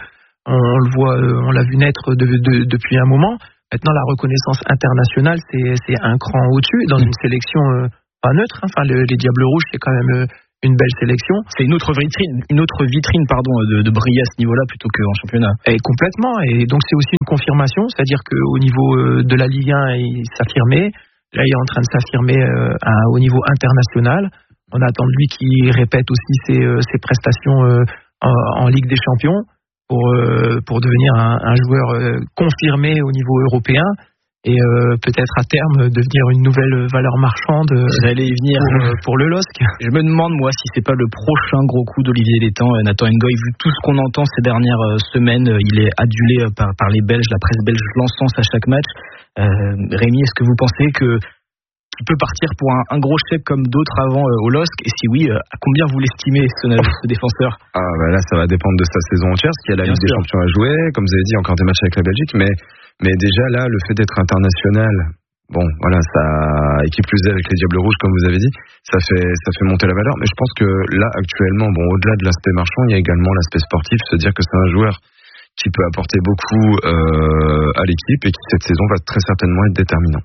On, on le voit, on l'a vu naître de, de, depuis un moment. Maintenant, la reconnaissance internationale, c'est, c'est un cran au-dessus. Dans une sélection euh, pas neutre, hein. Enfin, le, les Diables Rouges, c'est quand même euh, une belle sélection. C'est une autre vitrine, une autre vitrine pardon, de, de briller à ce niveau-là plutôt qu'en championnat. Et complètement. Et donc, c'est aussi une confirmation. C'est-à-dire qu'au niveau euh, de la Ligue un, il s'affirmait. Là, il est en train de s'affirmer euh, à, au niveau international. On attend de lui qu'il répète aussi ses, euh, ses prestations euh, en, en Ligue des Champions. Pour, euh, pour devenir un, un joueur euh, confirmé au niveau européen et euh, peut-être à terme devenir une nouvelle valeur marchande euh, J'allais y venir. Pour, euh, pour le L O S C. Je me demande moi si c'est pas le prochain gros coup d'Olivier Létang, euh, Nathan Ngoy, vu tout ce qu'on entend ces dernières euh, semaines, euh, il est adulé euh, par, par les Belges, la presse belge l'encense à chaque match. Euh, Rémi, est-ce que vous pensez que il peut partir pour un, un gros chèque comme d'autres avant euh, au L O S C, et si oui, euh, à combien vous l'estimez ce, ce défenseur? Ah bah là, ça va dépendre de sa saison entière, parce qu'il y a la Ligue des Champions à jouer, comme vous avez dit, encore des matchs avec la Belgique, mais, mais déjà là, le fait d'être international, bon, voilà, ça, et qui plus est avec les Diables Rouges, comme vous avez dit, ça fait, ça fait monter la valeur, mais je pense que là, actuellement, bon, au-delà de l'aspect marchand, il y a également l'aspect sportif, se dire que c'est un joueur qui peut apporter beaucoup euh, à l'équipe et qui, cette saison, va très certainement être déterminant.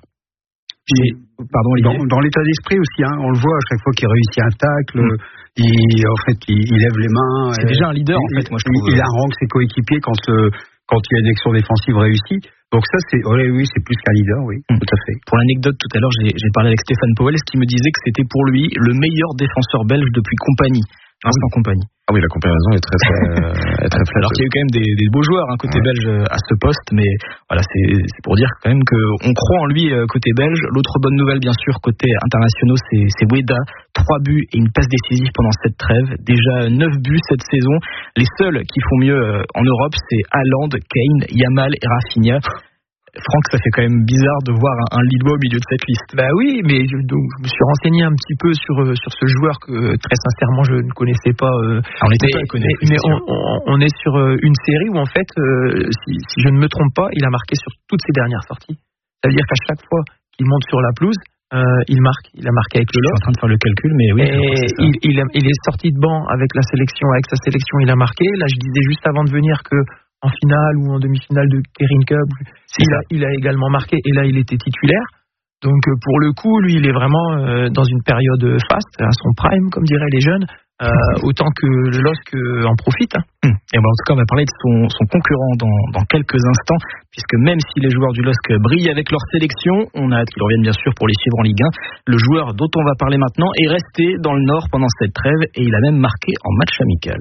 Et, pardon, dans, dans l'état d'esprit aussi, hein, on le voit à chaque fois qu'il réussit un tacle, mmh. il, en fait, il, il lève les mains. C'est déjà un leader, il, en fait, moi je trouve. Il, il harangue ses coéquipiers quand, euh, quand il y a une action défensive réussie. Donc ça, c'est, oui, oui, c'est plus qu'un leader, oui, mmh. tout à fait. Pour l'anecdote, tout à l'heure, j'ai, j'ai parlé avec Stéphane Powell, qui me disait que c'était pour lui le meilleur défenseur belge depuis Compagnie. Vincent Compagnie. Ah oui, la comparaison est très très, est très flatte. Alors qu'il y a eu quand même des, des beaux joueurs hein, côté ouais. belge à ce poste, mais voilà, c'est, c'est pour dire quand même qu'on croit en lui côté belge. L'autre bonne nouvelle, bien sûr, côté internationaux, c'est, c'est Weda. Trois buts et une passe décisive pendant cette trêve. Déjà neuf buts cette saison. Les seuls qui font mieux en Europe, c'est Haaland, Kane, Yamal et Rafinha. Franck, ça fait quand même bizarre de voir un, un Lillois au milieu de cette liste. Bah oui, mais je, donc, je me suis renseigné un petit peu sur sur ce joueur que très sincèrement je ne connaissais pas. Euh, Alors, on était mais, pas connaître, mais, mais on, on, on est sur une série où en fait, euh, si, si je ne me trompe pas, il a marqué sur toutes ses dernières sorties. Ça veut dire qu'à chaque fois qu'il monte sur la pelouse, euh, il marque. Il a marqué avec le L O S C. Je suis en train de faire le calcul, mais oui. Et il, il, a, il est sorti de banc avec la sélection, avec sa sélection, il a marqué. Là, je disais juste avant de venir que en finale ou en demi-finale de Kering Cup, il a, il a également marqué et là il était titulaire. Donc pour le coup, lui il est vraiment euh, dans une période faste, à son prime comme diraient les jeunes, euh, autant que le L O S C en profite. Hein. Et ben en tout cas on va parler de son, son concurrent dans, dans quelques instants, puisque même si les joueurs du L O S C brillent avec leur sélection, on a hâte qu'ils reviennent bien sûr pour les suivre en Ligue un. Le joueur dont on va parler maintenant est resté dans le Nord pendant cette trêve et il a même marqué en match amical.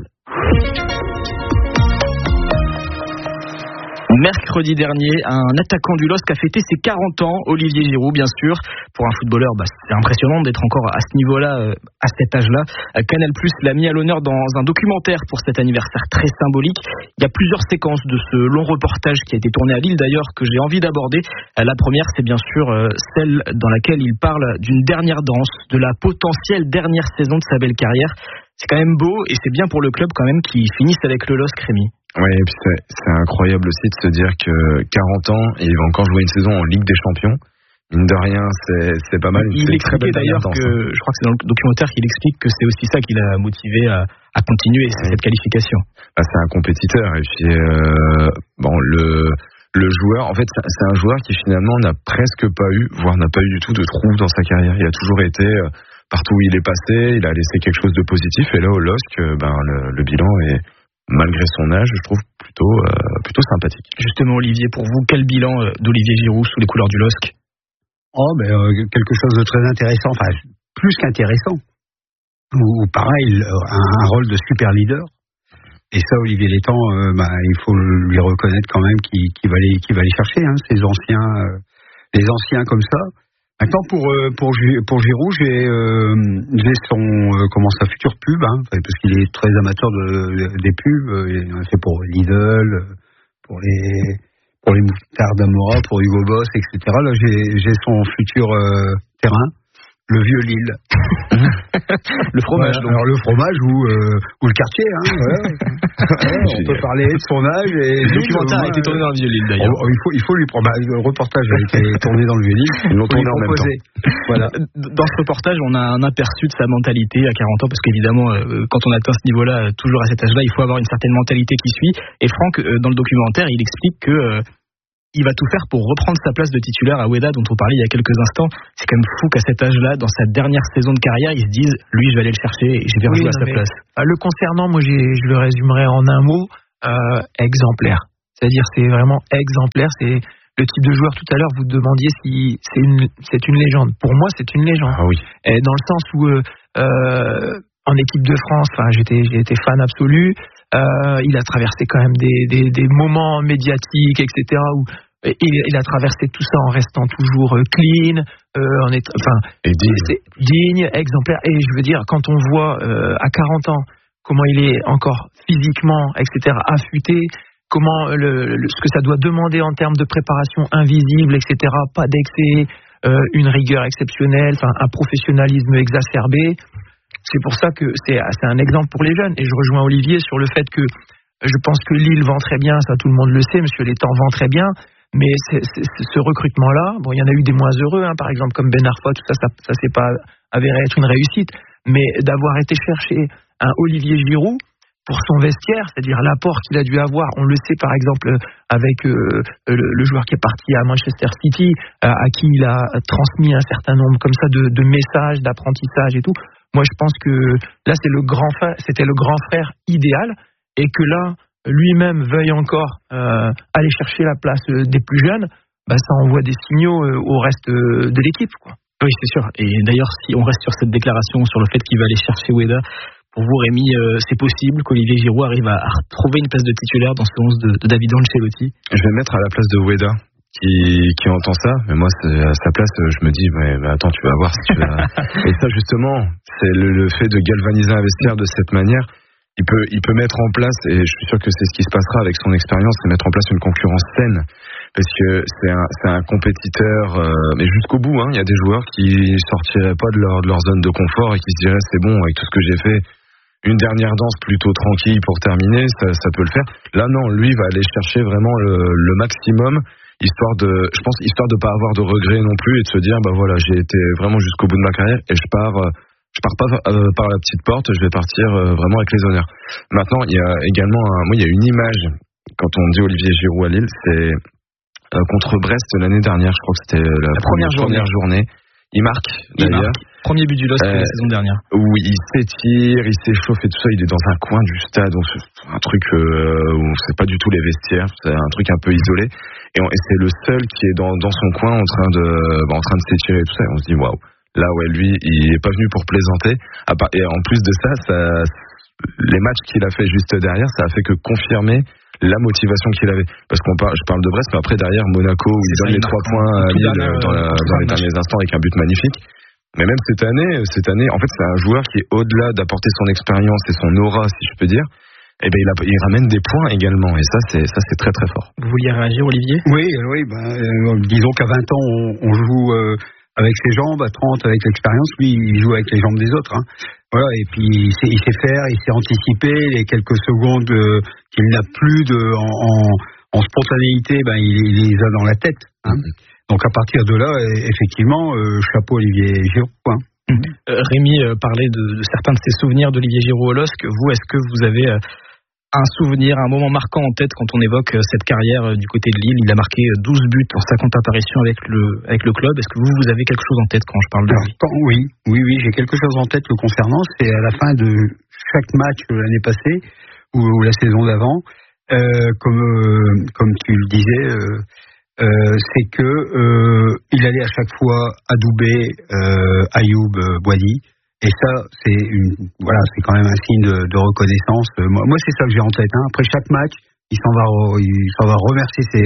Mercredi dernier, un attaquant du L O S C a fêté ses quarante ans, Olivier Giroud, bien sûr. Pour un footballeur, bah, c'est impressionnant d'être encore à ce niveau-là, euh, à cet âge-là. Euh, Canal+ l'a mis à l'honneur dans un documentaire pour cet anniversaire très symbolique. Il y a plusieurs séquences de ce long reportage qui a été tourné à Lille d'ailleurs que j'ai envie d'aborder. Euh, la première, c'est bien sûr euh, celle dans laquelle il parle d'une dernière danse, de la potentielle dernière saison de sa belle carrière. C'est quand même beau et c'est bien pour le club quand même qui finisse avec le L O S C, Rémi. Oui, et puis c'est, c'est incroyable aussi de se dire que quarante ans et il va encore jouer une saison en Ligue des Champions. Mine de rien, c'est, c'est pas mal. Il c'est expliquait d'ailleurs que, je crois que c'est dans le documentaire qu'il explique que c'est aussi ça qui l'a motivé à, à continuer, c'est oui. cette qualification. Bah, c'est un compétiteur et puis euh, bon le le joueur, en fait, c'est un joueur qui finalement n'a presque pas eu, voire n'a pas eu du tout de trou dans sa carrière. Il a toujours été partout où il est passé, il a laissé quelque chose de positif et là au L O S C, ben le, le bilan est malgré son âge, je trouve plutôt, euh, plutôt sympathique. Justement, Olivier, pour vous, quel bilan d'Olivier Giroud sous les couleurs du L O S C? Oh, ben, euh, quelque chose de très intéressant, enfin, plus qu'intéressant. Ou, ou pareil, un, un rôle de super leader. Et ça, Olivier Létang, euh, bah, il faut lui reconnaître quand même qu'il, qu'il, va, les, qu'il va les chercher, hein, ces anciens, euh, les anciens comme ça. Maintenant, pour euh, pour pour Giroud, j'ai euh, j'ai son euh, comment sa future pub, hein, parce qu'il est très amateur de, de des pubs. Euh, il en a fait pour Lidl, pour les pour les moutards d'Amora, pour Hugo Boss, et cetera. Là, j'ai j'ai son futur euh, terrain, le vieux Lille. Le fromage. Voilà, alors le fromage ou, euh, ou le quartier. Hein, voilà. Ouais, on peut parler de son âge. Et le documentaire a été tourné dans le vieux Lille d'ailleurs. Oh, il, faut, il faut lui prendre. Bah, le reportage a été tourné dans le vieux Lille. Ils l'ont tourné en même temps. Voilà. Dans ce reportage, on a un aperçu de sa mentalité à quarante ans, parce qu'évidemment, euh, quand on atteint ce niveau-là, toujours à cet âge-là, il faut avoir une certaine mentalité qui suit. Et Franck, euh, dans le documentaire, il explique que euh, il va tout faire pour reprendre sa place de titulaire à Weda, dont on parlait il y a quelques instants. C'est quand même fou qu'à cet âge-là, dans sa dernière saison de carrière, ils se disent, lui, je vais aller le chercher et je vais rejouer oui, à sa place. Le concernant, moi, j'ai, je le résumerai en un mot, euh, exemplaire. C'est-à-dire, c'est vraiment exemplaire. C'est le type de joueur. Tout à l'heure, vous demandiez si c'est une, c'est une légende. Pour moi, c'est une légende. Ah oui. Et dans le sens où, euh, euh, en équipe de France, enfin, j'étais, j'ai été fan absolu. Euh, il a traversé quand même des, des, des moments médiatiques, et cetera, où il, il a traversé tout ça en restant toujours clean, euh, en est, enfin, et digne. C'est digne, exemplaire. Et je veux dire, quand on voit euh, à quarante ans comment il est encore physiquement, et cetera, affûté, comment le, le, ce que ça doit demander en termes de préparation invisible, et cetera, pas d'excès, euh, une rigueur exceptionnelle, enfin, un professionnalisme exacerbé. C'est pour ça que c'est, c'est un exemple pour les jeunes. Et je rejoins Olivier sur le fait que je pense que Lille vend très bien, ça tout le monde le sait, Monsieur Létang vend très bien, mais c'est, c'est, c'est ce recrutement-là, bon, il y en a eu des moins heureux, hein, par exemple comme Ben Arfa, tout ça, ça, ça s'est pas avéré être une réussite, mais d'avoir été chercher un Olivier Giroud pour son vestiaire, c'est-à-dire l'apport qu'il a dû avoir, on le sait par exemple avec euh, le, le joueur qui est parti à Manchester City, à, à qui il a transmis un certain nombre comme ça de, de messages, d'apprentissage et tout. Moi, je pense que là, c'est le grand frère, c'était le grand frère idéal, et que là, lui-même veuille encore euh, aller chercher la place des plus jeunes, bah, ça envoie des signaux euh, au reste de l'équipe, quoi. Oui, c'est sûr. Et d'ailleurs, si on reste sur cette déclaration, sur le fait qu'il va aller chercher Weda, pour vous, Rémi, euh, c'est possible qu'Olivier Giroud arrive à, à retrouver une place de titulaire dans ce onze de, de David Ancelotti? Je vais me mettre à la place de Weda. Qui, qui entend ça, mais moi à sa place je me dis mais, mais attends, tu vas voir si tu vas. Et ça justement c'est le, le fait de galvaniser un vestiaire de cette manière, il peut, il peut mettre en place, et je suis sûr que c'est ce qui se passera avec son expérience, c'est mettre en place une concurrence saine, parce que c'est un, c'est un compétiteur euh, mais jusqu'au bout, hein. Il y a des joueurs qui sortiraient pas de leur, de leur zone de confort et qui se diraient c'est bon, avec tout ce que j'ai fait, une dernière danse plutôt tranquille pour terminer, ça, ça peut le faire. Là non, lui va aller chercher vraiment le, le maximum, histoire de, je pense, histoire de pas avoir de regrets non plus, et de se dire bah voilà, j'ai été vraiment jusqu'au bout de ma carrière et je pars, je pars pas euh, par la petite porte, je vais partir euh, vraiment avec les honneurs. Maintenant, il y a également, un, moi, il y a une image quand on dit Olivier Giroud à Lille, c'est euh, contre Brest l'année dernière, je crois que c'était la, la première, première journée. journée. Il marque il d'ailleurs. Marque. Premier but du L O S C euh, la saison dernière. Où il s'étire, il s'échauffe et tout ça. Il est dans un coin du stade, on se, un truc euh, où on sait pas du tout les vestiaires, c'est un truc un peu isolé. Et, on, et c'est le seul qui est dans, dans son coin en train de, bah, en train de s'étirer et tout ça. Et on se dit waouh. Là ouais, lui, il est pas venu pour plaisanter. Et en plus de ça, ça, les matchs qu'il a fait juste derrière, ça a fait que confirmer la motivation qu'il avait, parce qu'on parle, je parle de Brest, mais après derrière Monaco où il donne les trois points à Lille dans, la, dans les derniers instants avec un but magnifique. Mais même cette année, cette année, en fait, c'est un joueur qui est au-delà d'apporter son expérience et son aura, si je peux dire. Et ben il, a, il ramène des points également, et ça c'est ça c'est très très fort. Vous vouliez réagir, Olivier? Oui, oui. Ben, euh, disons qu'à vingt ans, on, on joue euh, avec ses jambes, à trente avec l'expérience. Lui, il joue avec les jambes des autres. Hein. Voilà, et puis il sait, il sait faire, il sait anticiper les quelques secondes euh, qu'il n'a plus de, en, en, en spontanéité, ben il, il les a dans la tête. Hein. Mm-hmm. Donc à partir de là, effectivement, euh, chapeau Olivier Giroud. Hein. Mm-hmm. Euh, Rémi euh, parlait de, de certains de ses souvenirs d'Olivier Giroud au L O S C. Vous, est-ce que vous avez euh, un souvenir, un moment marquant en tête quand on évoque euh, cette carrière euh, du côté de Lille? Il a marqué douze buts en cinquante apparitions avec le, avec le club. Est-ce que vous, vous avez quelque chose en tête quand je parle de lui? Alors, oui, oui, oui, j'ai quelque chose en tête le concernant. C'est à la fin de chaque match l'année passée ou, ou la saison d'avant, euh, comme, euh, comme tu le disais, euh, euh, c'est que euh, il allait à chaque fois adouber euh, Ayoub euh, Boadi. Et ça, c'est une, voilà, c'est quand même un signe de, de reconnaissance. Moi, moi, c'est ça que j'ai en tête. Hein. Après chaque match, il s'en va, il s'en va remercier ses,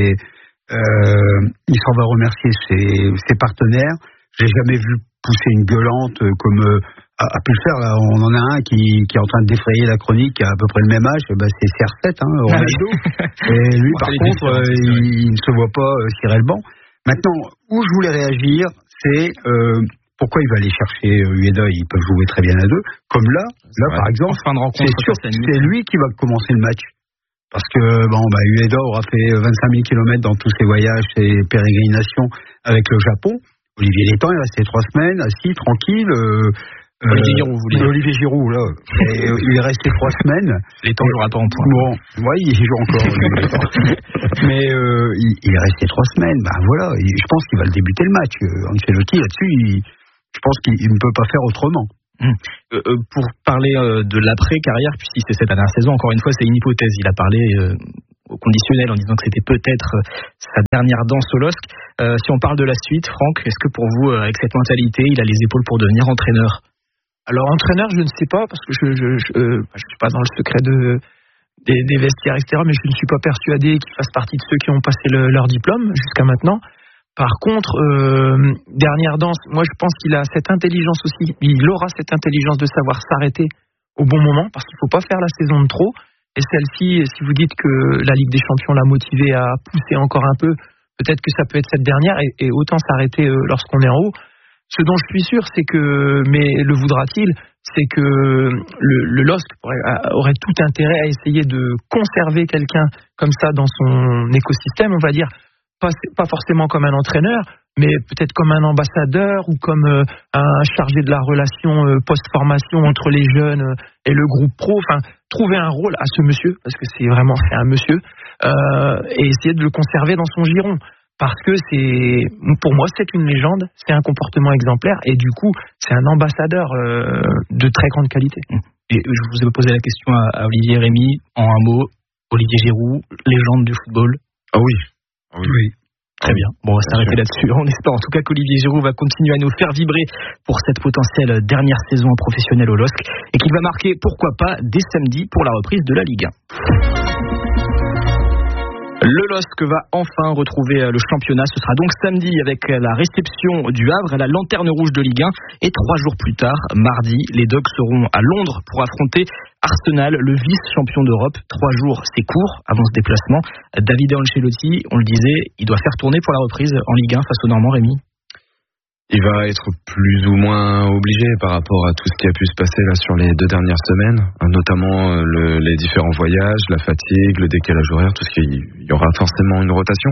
euh, il s'en va remercier ses, ses partenaires. J'ai jamais vu pousser une gueulante comme euh, a, a pu le faire. Là, on en a un qui, qui est en train de défrayer la chronique qui a à peu près le même âge. Ben, c'est C R sept, hein, Ronaldo. Et lui, par contre, euh, il, il ne se voit pas euh, cirer le banc. Maintenant, où je voulais réagir, c'est euh, pourquoi il va aller chercher Ueda? Ils peuvent jouer très bien à deux. Comme là, là par exemple, fin de rencontre, c'est sûr que c'est lui qui va commencer le match. Parce que bon, bah, Ueda aura fait vingt-cinq mille kilomètres dans tous ses voyages et pérégrinations avec le Japon. Olivier Létang est resté trois semaines, assis, tranquille. Euh, Olivier Giroud, vous voulez dire. Olivier Giroud, là. Et, il est resté trois semaines. Létang jouera pas en point. Bon, ouais, il joue encore. Mais euh, il, il est resté trois semaines. Ben voilà, je pense qu'il va le débuter le match. Ancelotti, là-dessus, il, je pense qu'il ne peut pas faire autrement. Mmh. Euh, euh, pour parler euh, de l'après-carrière, puisque c'est cette dernière saison, encore une fois, c'est une hypothèse. Il a parlé euh, au conditionnel en disant que c'était peut-être euh, sa dernière danse au L O S C. Euh, si on parle de la suite, Franck, est-ce que pour vous, euh, avec cette mentalité, il a les épaules pour devenir entraîneur? Alors entraîneur, je ne sais pas, parce que je je, je, euh, je suis pas dans le secret de, des, des vestiaires, et cetera, mais je ne suis pas persuadé qu'il fasse partie de ceux qui ont passé le, leur diplôme jusqu'à maintenant. Par contre, euh, dernière danse, moi je pense qu'il a cette intelligence aussi, il aura cette intelligence de savoir s'arrêter au bon moment, parce qu'il ne faut pas faire la saison de trop. Et celle-ci, si vous dites que la Ligue des Champions l'a motivé à pousser encore un peu, peut-être que ça peut être cette dernière, et, et autant s'arrêter lorsqu'on est en haut. Ce dont je suis sûr, c'est que, mais le voudra-t-il, c'est que le, le L O S C aurait, aurait tout intérêt à essayer de conserver quelqu'un comme ça dans son écosystème, on va dire, pas, pas forcément comme un entraîneur, mais peut-être comme un ambassadeur ou comme euh, un chargé de la relation euh, post-formation entre les jeunes et le groupe pro. Enfin, trouver un rôle à ce monsieur, parce que c'est vraiment c'est un monsieur, euh, et essayer de le conserver dans son giron. Parce que c'est, pour moi, c'est une légende, c'est un comportement exemplaire, et du coup, c'est un ambassadeur euh, de très grande qualité. Et je vous ai posé la question à, à Olivier Rémy, en un mot, Olivier Giroud, légende du football. Ah oui. Ah oui. Oui. Très bien. Bon, on va s'arrêter là-dessus. On espère en tout cas qu'Olivier Giroud va continuer à nous faire vibrer pour cette potentielle dernière saison professionnelle au L O S C et qu'il va marquer, pourquoi pas, dès samedi pour la reprise de la Ligue un. Le L O S C va enfin retrouver le championnat. Ce sera donc samedi avec la réception du Havre, la lanterne rouge de Ligue un. Et trois jours plus tard, mardi, les Dogs seront à Londres pour affronter Arsenal, le vice-champion d'Europe. Trois jours, c'est court avant ce déplacement. Davide Ancelotti, on le disait, il doit faire tourner pour la reprise en Ligue un face aux Normands, Rémi. Il va être plus ou moins obligé par rapport à tout ce qui a pu se passer là sur les deux dernières semaines, notamment le, les différents voyages, la fatigue, le décalage horaire, tout ce qui, il y aura forcément une rotation.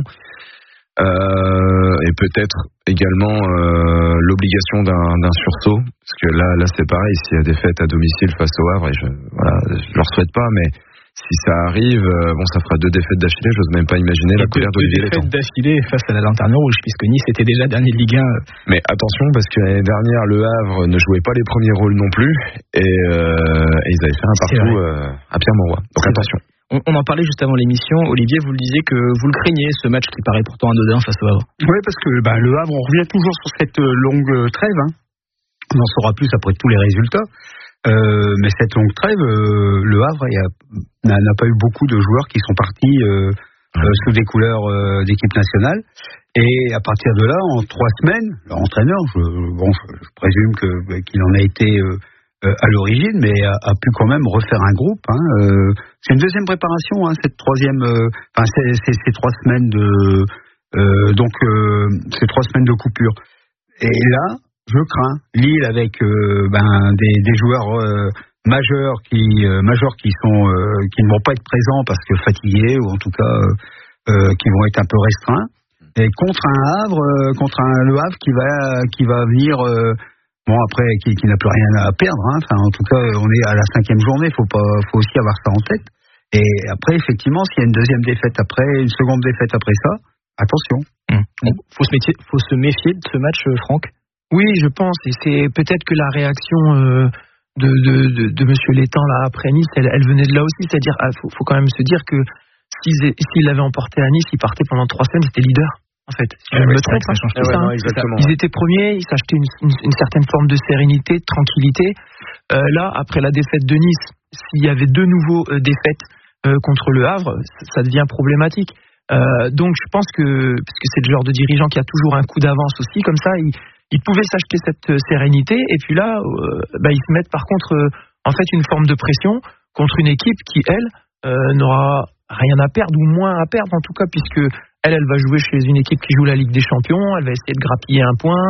Euh, et peut-être également euh, l'obligation d'un, d'un sursaut, parce que là, là c'est pareil, s'il y a des fêtes à domicile face au Havre, et je, voilà, je leur souhaite pas, mais si ça arrive, euh, bon, ça fera deux défaites d'affilée. J'ose même pas imaginer la colère d'Olivier Létang. Deux défaites d'affilée face à la lanterne rouge, puisque Nice était déjà dernier de Ligue un. Mais attention, parce que l'année dernière, le Havre ne jouait pas les premiers rôles non plus, et, euh, et ils avaient fait un partout euh, à Pierre-Mauroy. Donc c'est attention. On, on en parlait juste avant l'émission. Olivier, vous le disiez que vous le craignez, ce match qui paraît pourtant anodin face au Havre. Oui, parce que bah, le Havre, on revient toujours sur cette longue trêve. Hein. On en saura plus après tous les résultats. Euh, mais cette longue trêve, euh, le Havre a, n'a, n'a pas eu beaucoup de joueurs qui sont partis euh, euh, sous des couleurs euh, d'équipe nationale. Et à partir de là, en trois semaines, l'entraîneur, je, bon, je, je présume que, qu'il en a été euh, à l'origine, mais a, a pu quand même refaire un groupe. Hein. Euh, c'est une deuxième préparation, hein, cette troisième, euh, enfin c'est, c'est, c'est trois semaines de, euh, donc euh, c'est trois semaines de coupure. Et là, je crains Lille avec euh, ben, des, des joueurs euh, majeurs qui euh, majeurs qui sont euh, qui ne vont pas être présents parce que fatigués ou en tout cas euh, euh, qui vont être un peu restreints, et contre un Havre euh, contre un Le Havre qui va qui va venir euh, bon après qui, qui n'a plus rien à perdre, hein. Enfin en tout cas on est à la cinquième journée, faut pas faut aussi avoir ça en tête. Et après effectivement s'il y a une deuxième défaite après, une seconde défaite après ça, attention. Mmh. Faut se méfier, faut se méfier de ce match, Franck. Oui, je pense, et c'est peut-être que la réaction euh, de, de, de, de Monsieur Létang là après Nice, elle, elle venait de là aussi, c'est-à-dire, il faut, faut quand même se dire que s'ils, s'ils l'avaient emporté à Nice, ils partaient pendant trois semaines, c'était leader, en fait. Si je me trompe, ça change tout ça. Ils étaient premiers, ils s'achetaient une, une, une certaine forme de sérénité, de tranquillité. Euh, là, après la défaite de Nice, s'il y avait de nouveau euh, défaites euh, contre le Havre, ça, ça devient problématique. Euh, donc, je pense que, parce que c'est le genre de dirigeant qui a toujours un coup d'avance aussi, comme ça, il Ils pouvaient s'acheter cette sérénité, et puis là, euh, bah, ils se mettent par contre euh, en fait une forme de pression contre une équipe qui, elle, euh, n'aura rien à perdre, ou moins à perdre en tout cas, puisque elle, elle va jouer chez une équipe qui joue la Ligue des Champions, elle va essayer de grappiller un point,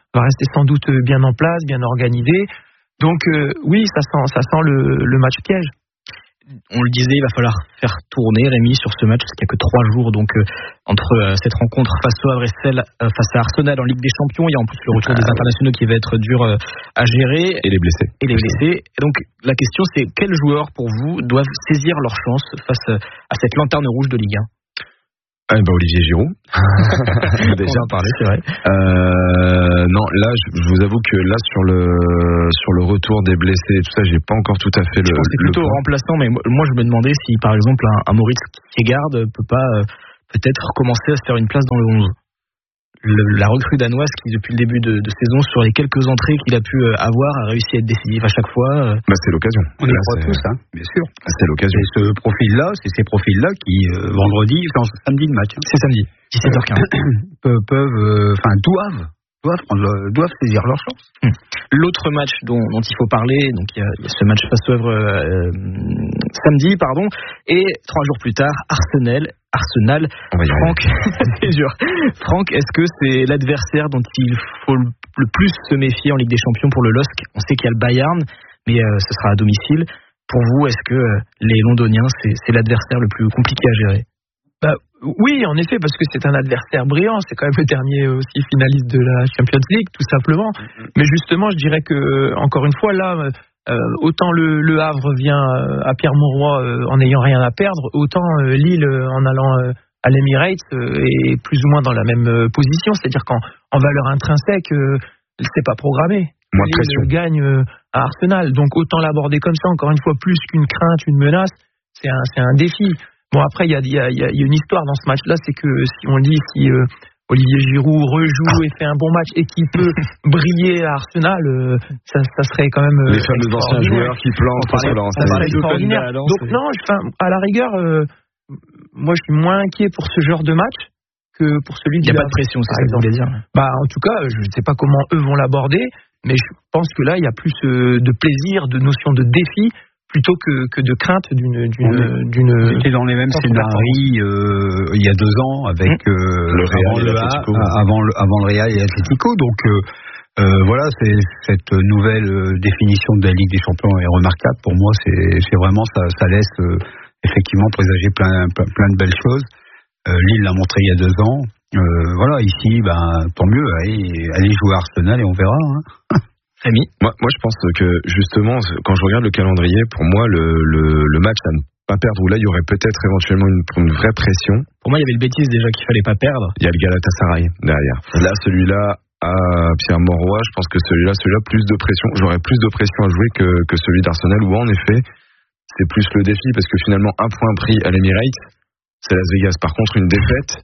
va rester sans doute bien en place, bien organisé. Donc euh, oui, ça sent, ça sent le, le match piège. On le disait, il va falloir faire tourner Rémi sur ce match, parce qu'il n'y a que trois jours donc euh, entre euh, cette rencontre face au Havre et celle euh, face à Arsenal en Ligue des Champions. Il y a en plus le retour ah, des internationaux qui va être dur euh, à gérer. Et les blessés. Et les blessés. Et donc la question c'est, quels joueurs pour vous doivent saisir leur chance face à cette lanterne rouge de Ligue un? Ah, bah Olivier Giroud. Déjà en parler, c'est vrai. Euh, non, là, je, je vous avoue que là, sur le sur le retour des blessés et tout ça, j'ai pas encore tout à fait le. Je pensais plutôt au remplaçant, mais moi, je me demandais si, par exemple, un, un Moritz Kjærgaard peut pas euh, peut-être commencer à se faire une place dans le onze. Le, la recrue danoise qui, depuis le début de, de saison, sur les quelques entrées qu'il a pu avoir, a réussi à être décisif à chaque fois. Bah, c'est l'occasion. On y croit tous, hein, bien sûr. C'est l'occasion. Et ce profil-là, c'est ces profils-là qui, euh, vendredi, enfin, samedi le match. Hein. C'est samedi, dix-sept heures quinze. peuvent, peuvent, enfin, euh, doivent, doivent, prendre le, doivent saisir leur chance. Hum. L'autre match dont, dont il faut parler, donc il y a, il y a ce match face au Havre euh, samedi, pardon, et trois jours plus tard, Arsenal. Arsenal, Franck, c'est dur. Franck, est-ce que c'est l'adversaire dont il faut le plus se méfier en Ligue des Champions pour le L O S C? On sait qu'il y a le Bayern, mais euh, ce sera à domicile. Pour vous, est-ce que euh, les Londoniens, c'est, c'est l'adversaire le plus compliqué à gérer? Bah, oui, en effet, parce que c'est un adversaire brillant. C'est quand même le dernier aussi finaliste de la Champions League, tout simplement. Mm-hmm. Mais justement, je dirais que, encore une fois, là... Euh, autant le, le Havre vient euh, à Pierre-Mauroy euh, en n'ayant rien à perdre, autant euh, Lille euh, en allant euh, à l'Emirates euh, est plus ou moins dans la même euh, position, c'est-à-dire qu'en en valeur intrinsèque, euh, c'est pas programmé. Moins Lille pression. gagne euh, à Arsenal, donc autant l'aborder comme ça, encore une fois, plus qu'une crainte, une menace, c'est un, c'est un défi. Bon, après, il y a, y, a, y a une histoire dans ce match-là, c'est que si on dit si euh, Olivier Giroud rejoue et fait un bon match et qui peut briller à Arsenal, euh, ça, ça serait quand même euh, les fameux anciens joueurs qui plantent sur leur ça serait extraordinaire. Donc non, enfin, à la rigueur, euh, moi je suis moins inquiet pour ce genre de match que pour celui Il qui n'y a pas de pression, c'est ça que vous voulez dire. Bah en tout cas, je ne sais pas comment eux vont l'aborder, mais je pense que là il y a plus euh, de plaisir, de notion de défi, plutôt que, que de crainte d'une d'une d'une. C'était dans les mêmes scénarios euh, il y a deux ans avec euh, le Real avant et le l'Atlético. avant le avant le Real et l'Atlético. Donc euh, euh, voilà, c'est cette nouvelle euh, définition de la Ligue des Champions est remarquable. Pour moi, c'est c'est vraiment ça ça laisse euh, effectivement présager plein, plein plein de belles choses. Euh, Lille l'a montré il y a deux ans. Euh, voilà, ici, ben tant mieux. Allez, allez jouer à Arsenal et on verra. Hein. Rémi, moi, moi, je pense que justement, quand je regarde le calendrier, pour moi, le, le, le match à ne pas perdre, où là, il y aurait peut-être éventuellement une, une vraie pression. Pour moi, il y avait le Betis déjà qu'il fallait pas perdre. Il y a le Galatasaray derrière. Là, celui-là, à Pierre-Mauroy, je pense que celui-là, celui-là, plus de pression. J'aurais plus de pression à jouer que, que celui d'Arsenal, où en effet, c'est plus le défi, parce que finalement, un point pris à l'Emirates, c'est Las Vegas. Par contre, une défaite.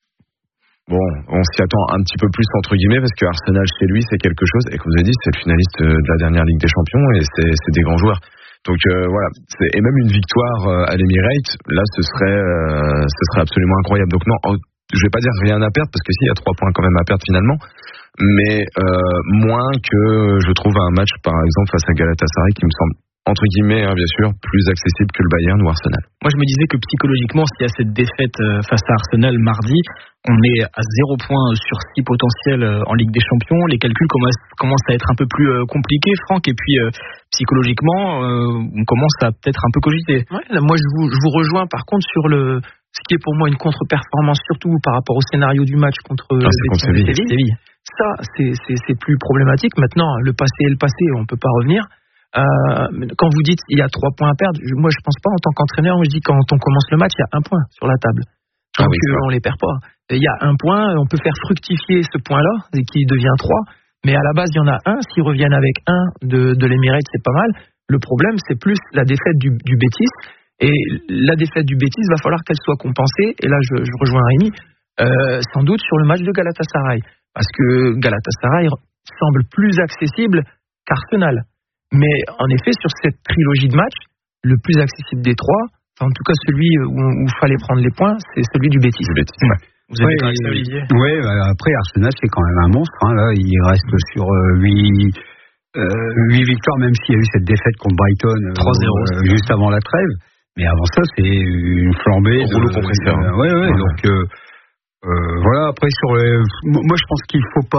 Bon, on s'y attend un petit peu plus entre guillemets parce que Arsenal chez lui c'est quelque chose et comme vous avez dit c'est le finaliste de la dernière Ligue des Champions et c'est, c'est des grands joueurs. Donc euh, voilà, c'est, et même une victoire à l'Emirates, là ce serait euh, ce serait absolument incroyable. Donc non, je vais pas dire rien à perdre parce que si il y a trois points quand même à perdre finalement, mais euh, moins que je trouve un match par exemple face à Galatasaray qui me semble entre guillemets, hein, bien sûr, plus accessible que le Bayern ou Arsenal. Moi, je me disais que psychologiquement, s'il y a cette défaite face à Arsenal mardi, on est à zéro point sur six potentiels en Ligue des Champions. Les calculs commencent à être un peu plus compliqués, Franck. Et puis, psychologiquement, on commence à peut-être un peu cogiter. Ouais, là, moi, je vous, je vous rejoins par contre sur le ce qui est pour moi une contre-performance, surtout par rapport au scénario du match contre ah, Séville. Séville. Ça, c'est, c'est, c'est plus problématique. Maintenant, le passé est le passé, on ne peut pas revenir. Euh, quand vous dites il y a trois points à perdre, moi je pense pas en tant qu'entraîneur, moi je dis quand on commence le match il y a un point sur la table, donc ah oui, euh, on les perd pas. Il y a un point, on peut faire fructifier ce point-là et qui devient trois, mais à la base il y en a un. S'ils reviennent avec un de, de l'Emirates, c'est pas mal. Le problème c'est plus la défaite du, du Betis, et la défaite du Betis va falloir qu'elle soit compensée. Et là je, je rejoins Rémi, euh, sans doute sur le match de Galatasaray, parce que Galatasaray semble plus accessible qu'Arsenal. Mais en effet, sur cette trilogie de matchs, le plus accessible des trois, enfin, en tout cas celui où il fallait prendre les points, c'est celui du Betis. Du Betis. Ouais. Vous avez ouais, ça, Olivier ? Oui, après Arsenal, c'est quand même un monstre. Hein, là, il reste sur huit euh, victoires, même s'il y a eu cette défaite contre Brighton trois zéro euh, juste avant la trêve. Mais avant ça, c'est une flambée. Rouleau compresseur. Euh, ouais, ouais, ouais. Donc euh, euh, voilà. Après, sur les, moi, je pense qu'il faut pas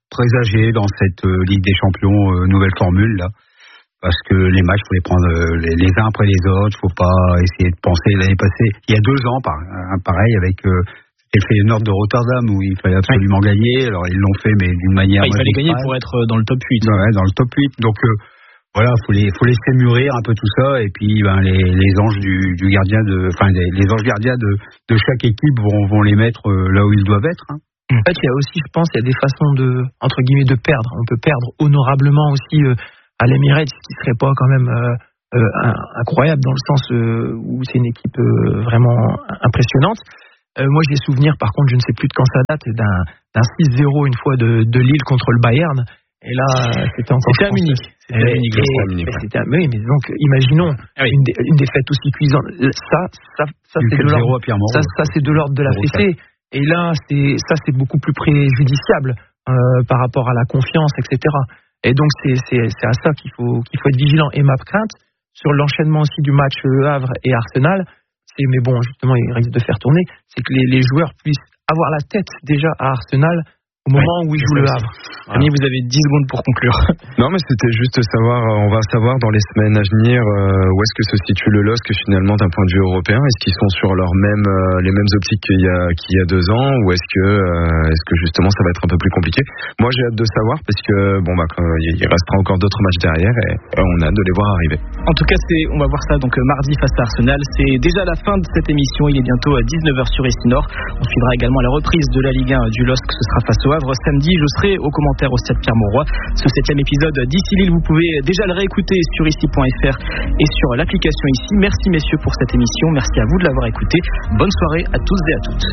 présager dans cette euh, Ligue des Champions euh, nouvelle formule là, parce que les matchs faut les prendre euh, les, les uns après les autres, faut pas essayer de penser. L'année passée, il y a deux ans, par, euh, pareil avec euh, c'était le Feyenoord de Rotterdam où il fallait absolument ouais. gagner. Alors ils l'ont fait, mais d'une manière. Ouais, il fallait gagner pour être dans le top huit. Ouais, dans le top huit. Donc euh, voilà, faut les faut laisser mûrir un peu tout ça, et puis ben les, les anges du, du gardien de, enfin les, les anges gardiens de, de chaque équipe vont vont les mettre là où ils doivent être. Hein. En fait, il y a aussi, je pense, il y a des façons de, entre guillemets, de perdre. On peut perdre honorablement aussi euh, à l'Emirates, ce qui serait pas quand même euh, euh, incroyable dans le sens euh, où c'est une équipe euh, vraiment impressionnante. Euh, moi, j'ai souvenir, par contre, je ne sais plus de quand ça date, d'un, d'un six zéro une fois de, de Lille contre le Bayern. Et là, c'était encore. C'était à Munich. C'était à Munich. Et, et, Munich ouais. c'était à, oui, mais donc, imaginons ah oui. une, dé, une défaite aussi cuisante. Ça, ça, ça, c'est de, l'ordre, ça, ça, c'est de l'ordre de la fessée. Et là, c'est, ça, c'est beaucoup plus préjudiciable euh, par rapport à la confiance, et cetera. Et donc, c'est, c'est, c'est à ça qu'il faut, qu'il faut être vigilant. Et ma crainte, sur l'enchaînement aussi du match Le Havre et Arsenal, c'est, mais bon, justement, il risque de faire tourner, c'est que les, les joueurs puissent avoir la tête déjà à Arsenal au moment ouais, où ils jouent Le Havre. Annie, vous avez dix secondes pour conclure. Non, mais c'était juste savoir, on va savoir dans les semaines à venir euh, où est-ce que se situe le L O S C finalement d'un point de vue européen. Est-ce qu'ils sont sur leur même, euh, les mêmes optiques qu'il y a, qu'il y a deux ans, ou est-ce que, euh, est-ce que justement ça va être un peu plus compliqué? Moi, j'ai hâte de savoir parce que bon bah il restera encore d'autres matchs derrière et, et on a hâte de les voir arriver. En tout cas, c'est, on va voir ça donc mardi face à Arsenal. C'est déjà la fin de cette émission. Il est bientôt à dix-neuf heures sur Essinor. On suivra également la reprise de la Ligue un du L O S C. Ce sera face au Havre samedi. Je serai aux commentaires au stade Pierre-Mauroy. Ce septième épisode d'Ici Lille, vous pouvez déjà le réécouter sur ici point f r et sur l'application Ici. Merci messieurs pour cette émission. Merci à vous de l'avoir écouté. Bonne soirée à tous et à toutes.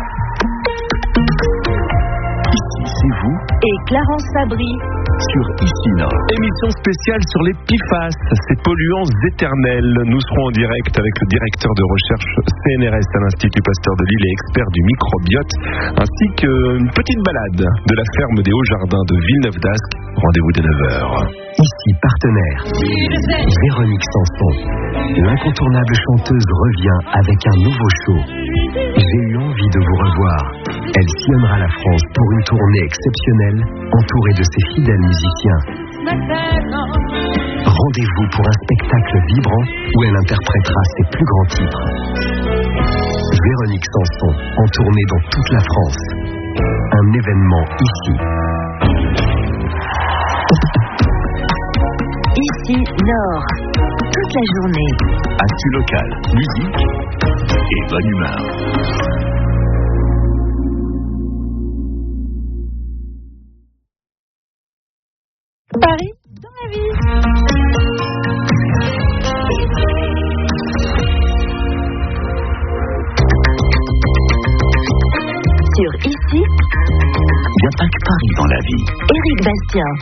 Ici, c'est vous et Clarence Fabry sur Ici Nord. Émission spéciale sur les P F A S, ces polluants éternels. Nous serons en direct avec le directeur de recherche C N R S à l'Institut Pasteur de Lille et expert du microbiote, ainsi qu'une petite balade de la ferme des Hauts-Jardins de Villeneuve-d'Ascq. Rendez-vous dès neuf heures. Ici, partenaire, Véronique Sanson. L'incontournable chanteuse revient avec un nouveau show. J'ai eu envie de vous revoir. Elle sillonnera la France pour une tournée exceptionnelle, entourée de ses fidèles musiciens. Rendez-vous pour un spectacle vibrant où elle interprétera ses plus grands titres. Véronique Sanson, en tournée dans toute la France. Un événement ici. Ici Nord, toute la journée. Actu locale, musique et bonne humeur. Paris dans la vie. Sur Ici, il n'y a pas que Paris dans la vie. Éric Bastien.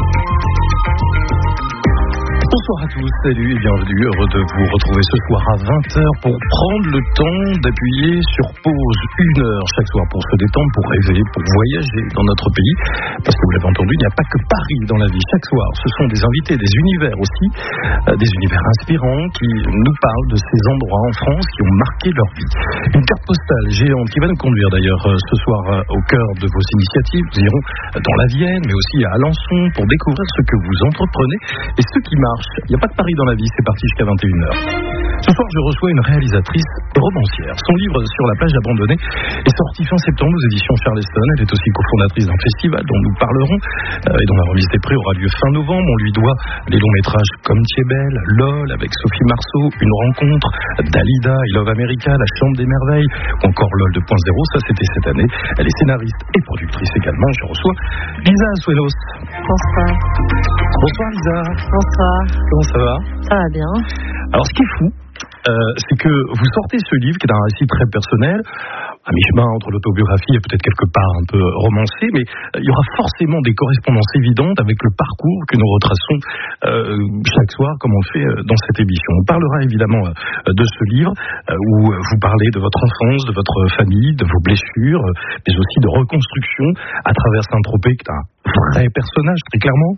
Bonsoir à tous, salut et bienvenue, heureux de vous retrouver ce soir à vingt heures pour prendre le temps d'appuyer sur pause une heure chaque soir pour se détendre, pour rêver, pour voyager dans notre pays, parce que vous l'avez entendu, il n'y a pas que Paris dans la vie. Chaque soir, ce sont des invités, des univers aussi, euh, des univers inspirants qui nous parlent de ces endroits en France qui ont marqué leur vie. Une carte postale géante qui va nous conduire d'ailleurs euh, ce soir euh, au cœur de vos initiatives. Nous irons dans la Vienne, mais aussi à Alençon pour découvrir ce que vous entreprenez et ce qui marche. Il n'y a pas que Paris dans la vie, c'est parti jusqu'à vingt et une heures. Ce soir, je reçois une réalisatrice romancière. Son livre Sur la plage abandonnée est sorti fin septembre aux éditions Charleston. Elle est aussi cofondatrice d'un festival dont nous parlerons euh, et dont la remise des prix aura lieu fin novembre. On lui doit les longs métrages comme Thiebel, LOL avec Sophie Marceau, Une rencontre, Dalida, I Love America, La Chambre des merveilles, ou encore LOL deux point zéro. Ça, c'était cette année. Elle est scénariste et productrice également. Je reçois Lisa Azuelos. Bonsoir. Bonsoir Lisa. Bonsoir. Comment ça va? Ça va bien. Alors, ce qui est fou, euh, c'est que vous sortez ce livre qui est un récit très personnel, à mi-chemin entre l'autobiographie et peut-être quelque part un peu romancé, mais il y aura forcément des correspondances évidentes avec le parcours que nous retraçons euh, chaque soir, comme on le fait dans cette émission. On parlera évidemment euh, de ce livre euh, où vous parlez de votre enfance, de votre famille, de vos blessures, mais aussi de reconstruction à travers Saint-Tropez, qui est un vrai personnage, très clairement.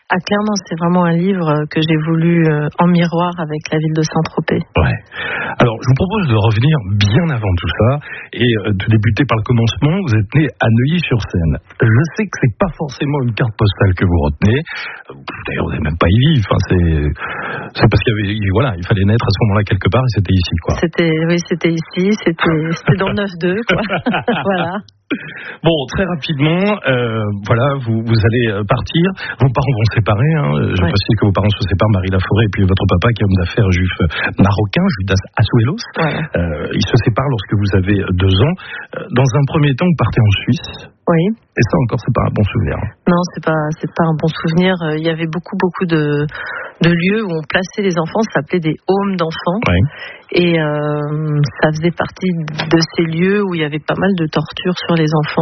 Ah, clairement, c'est vraiment un livre que j'ai voulu euh, en miroir avec la ville de Saint-Tropez. Ouais. Alors, je vous propose de revenir bien avant tout ça et euh, de débuter par le commencement. Vous êtes né à Neuilly-sur-Seine. Je sais que c'est pas forcément une carte postale que vous retenez. D'ailleurs, vous n'avez même pas y vivre. Enfin, c'est, c'est parce qu'il y avait, voilà, il fallait naître à ce moment-là quelque part et c'était ici, quoi. C'était, oui, c'était ici. C'était, c'était dans le neuf deux, quoi. Voilà. Bon, très rapidement, euh, voilà, vous, vous allez partir. Vos parents vont se séparer. Hein. Je ouais. précise que vos parents se séparent, Marie Laforêt et puis votre papa, qui est homme d'affaires juif marocain, Judas Asuelos. Ouais. Euh, ils se séparent lorsque vous avez deux ans. Dans un premier temps, vous partez en Suisse. Oui. Et ça encore, c'est pas un bon souvenir. Non, c'est pas, c'est pas un bon souvenir. Il y avait beaucoup, beaucoup de, de lieux où on plaçait les enfants. Ça s'appelait des homes d'enfants. Oui. Et euh, ça faisait partie de ces lieux où il y avait pas mal de tortures sur les enfants.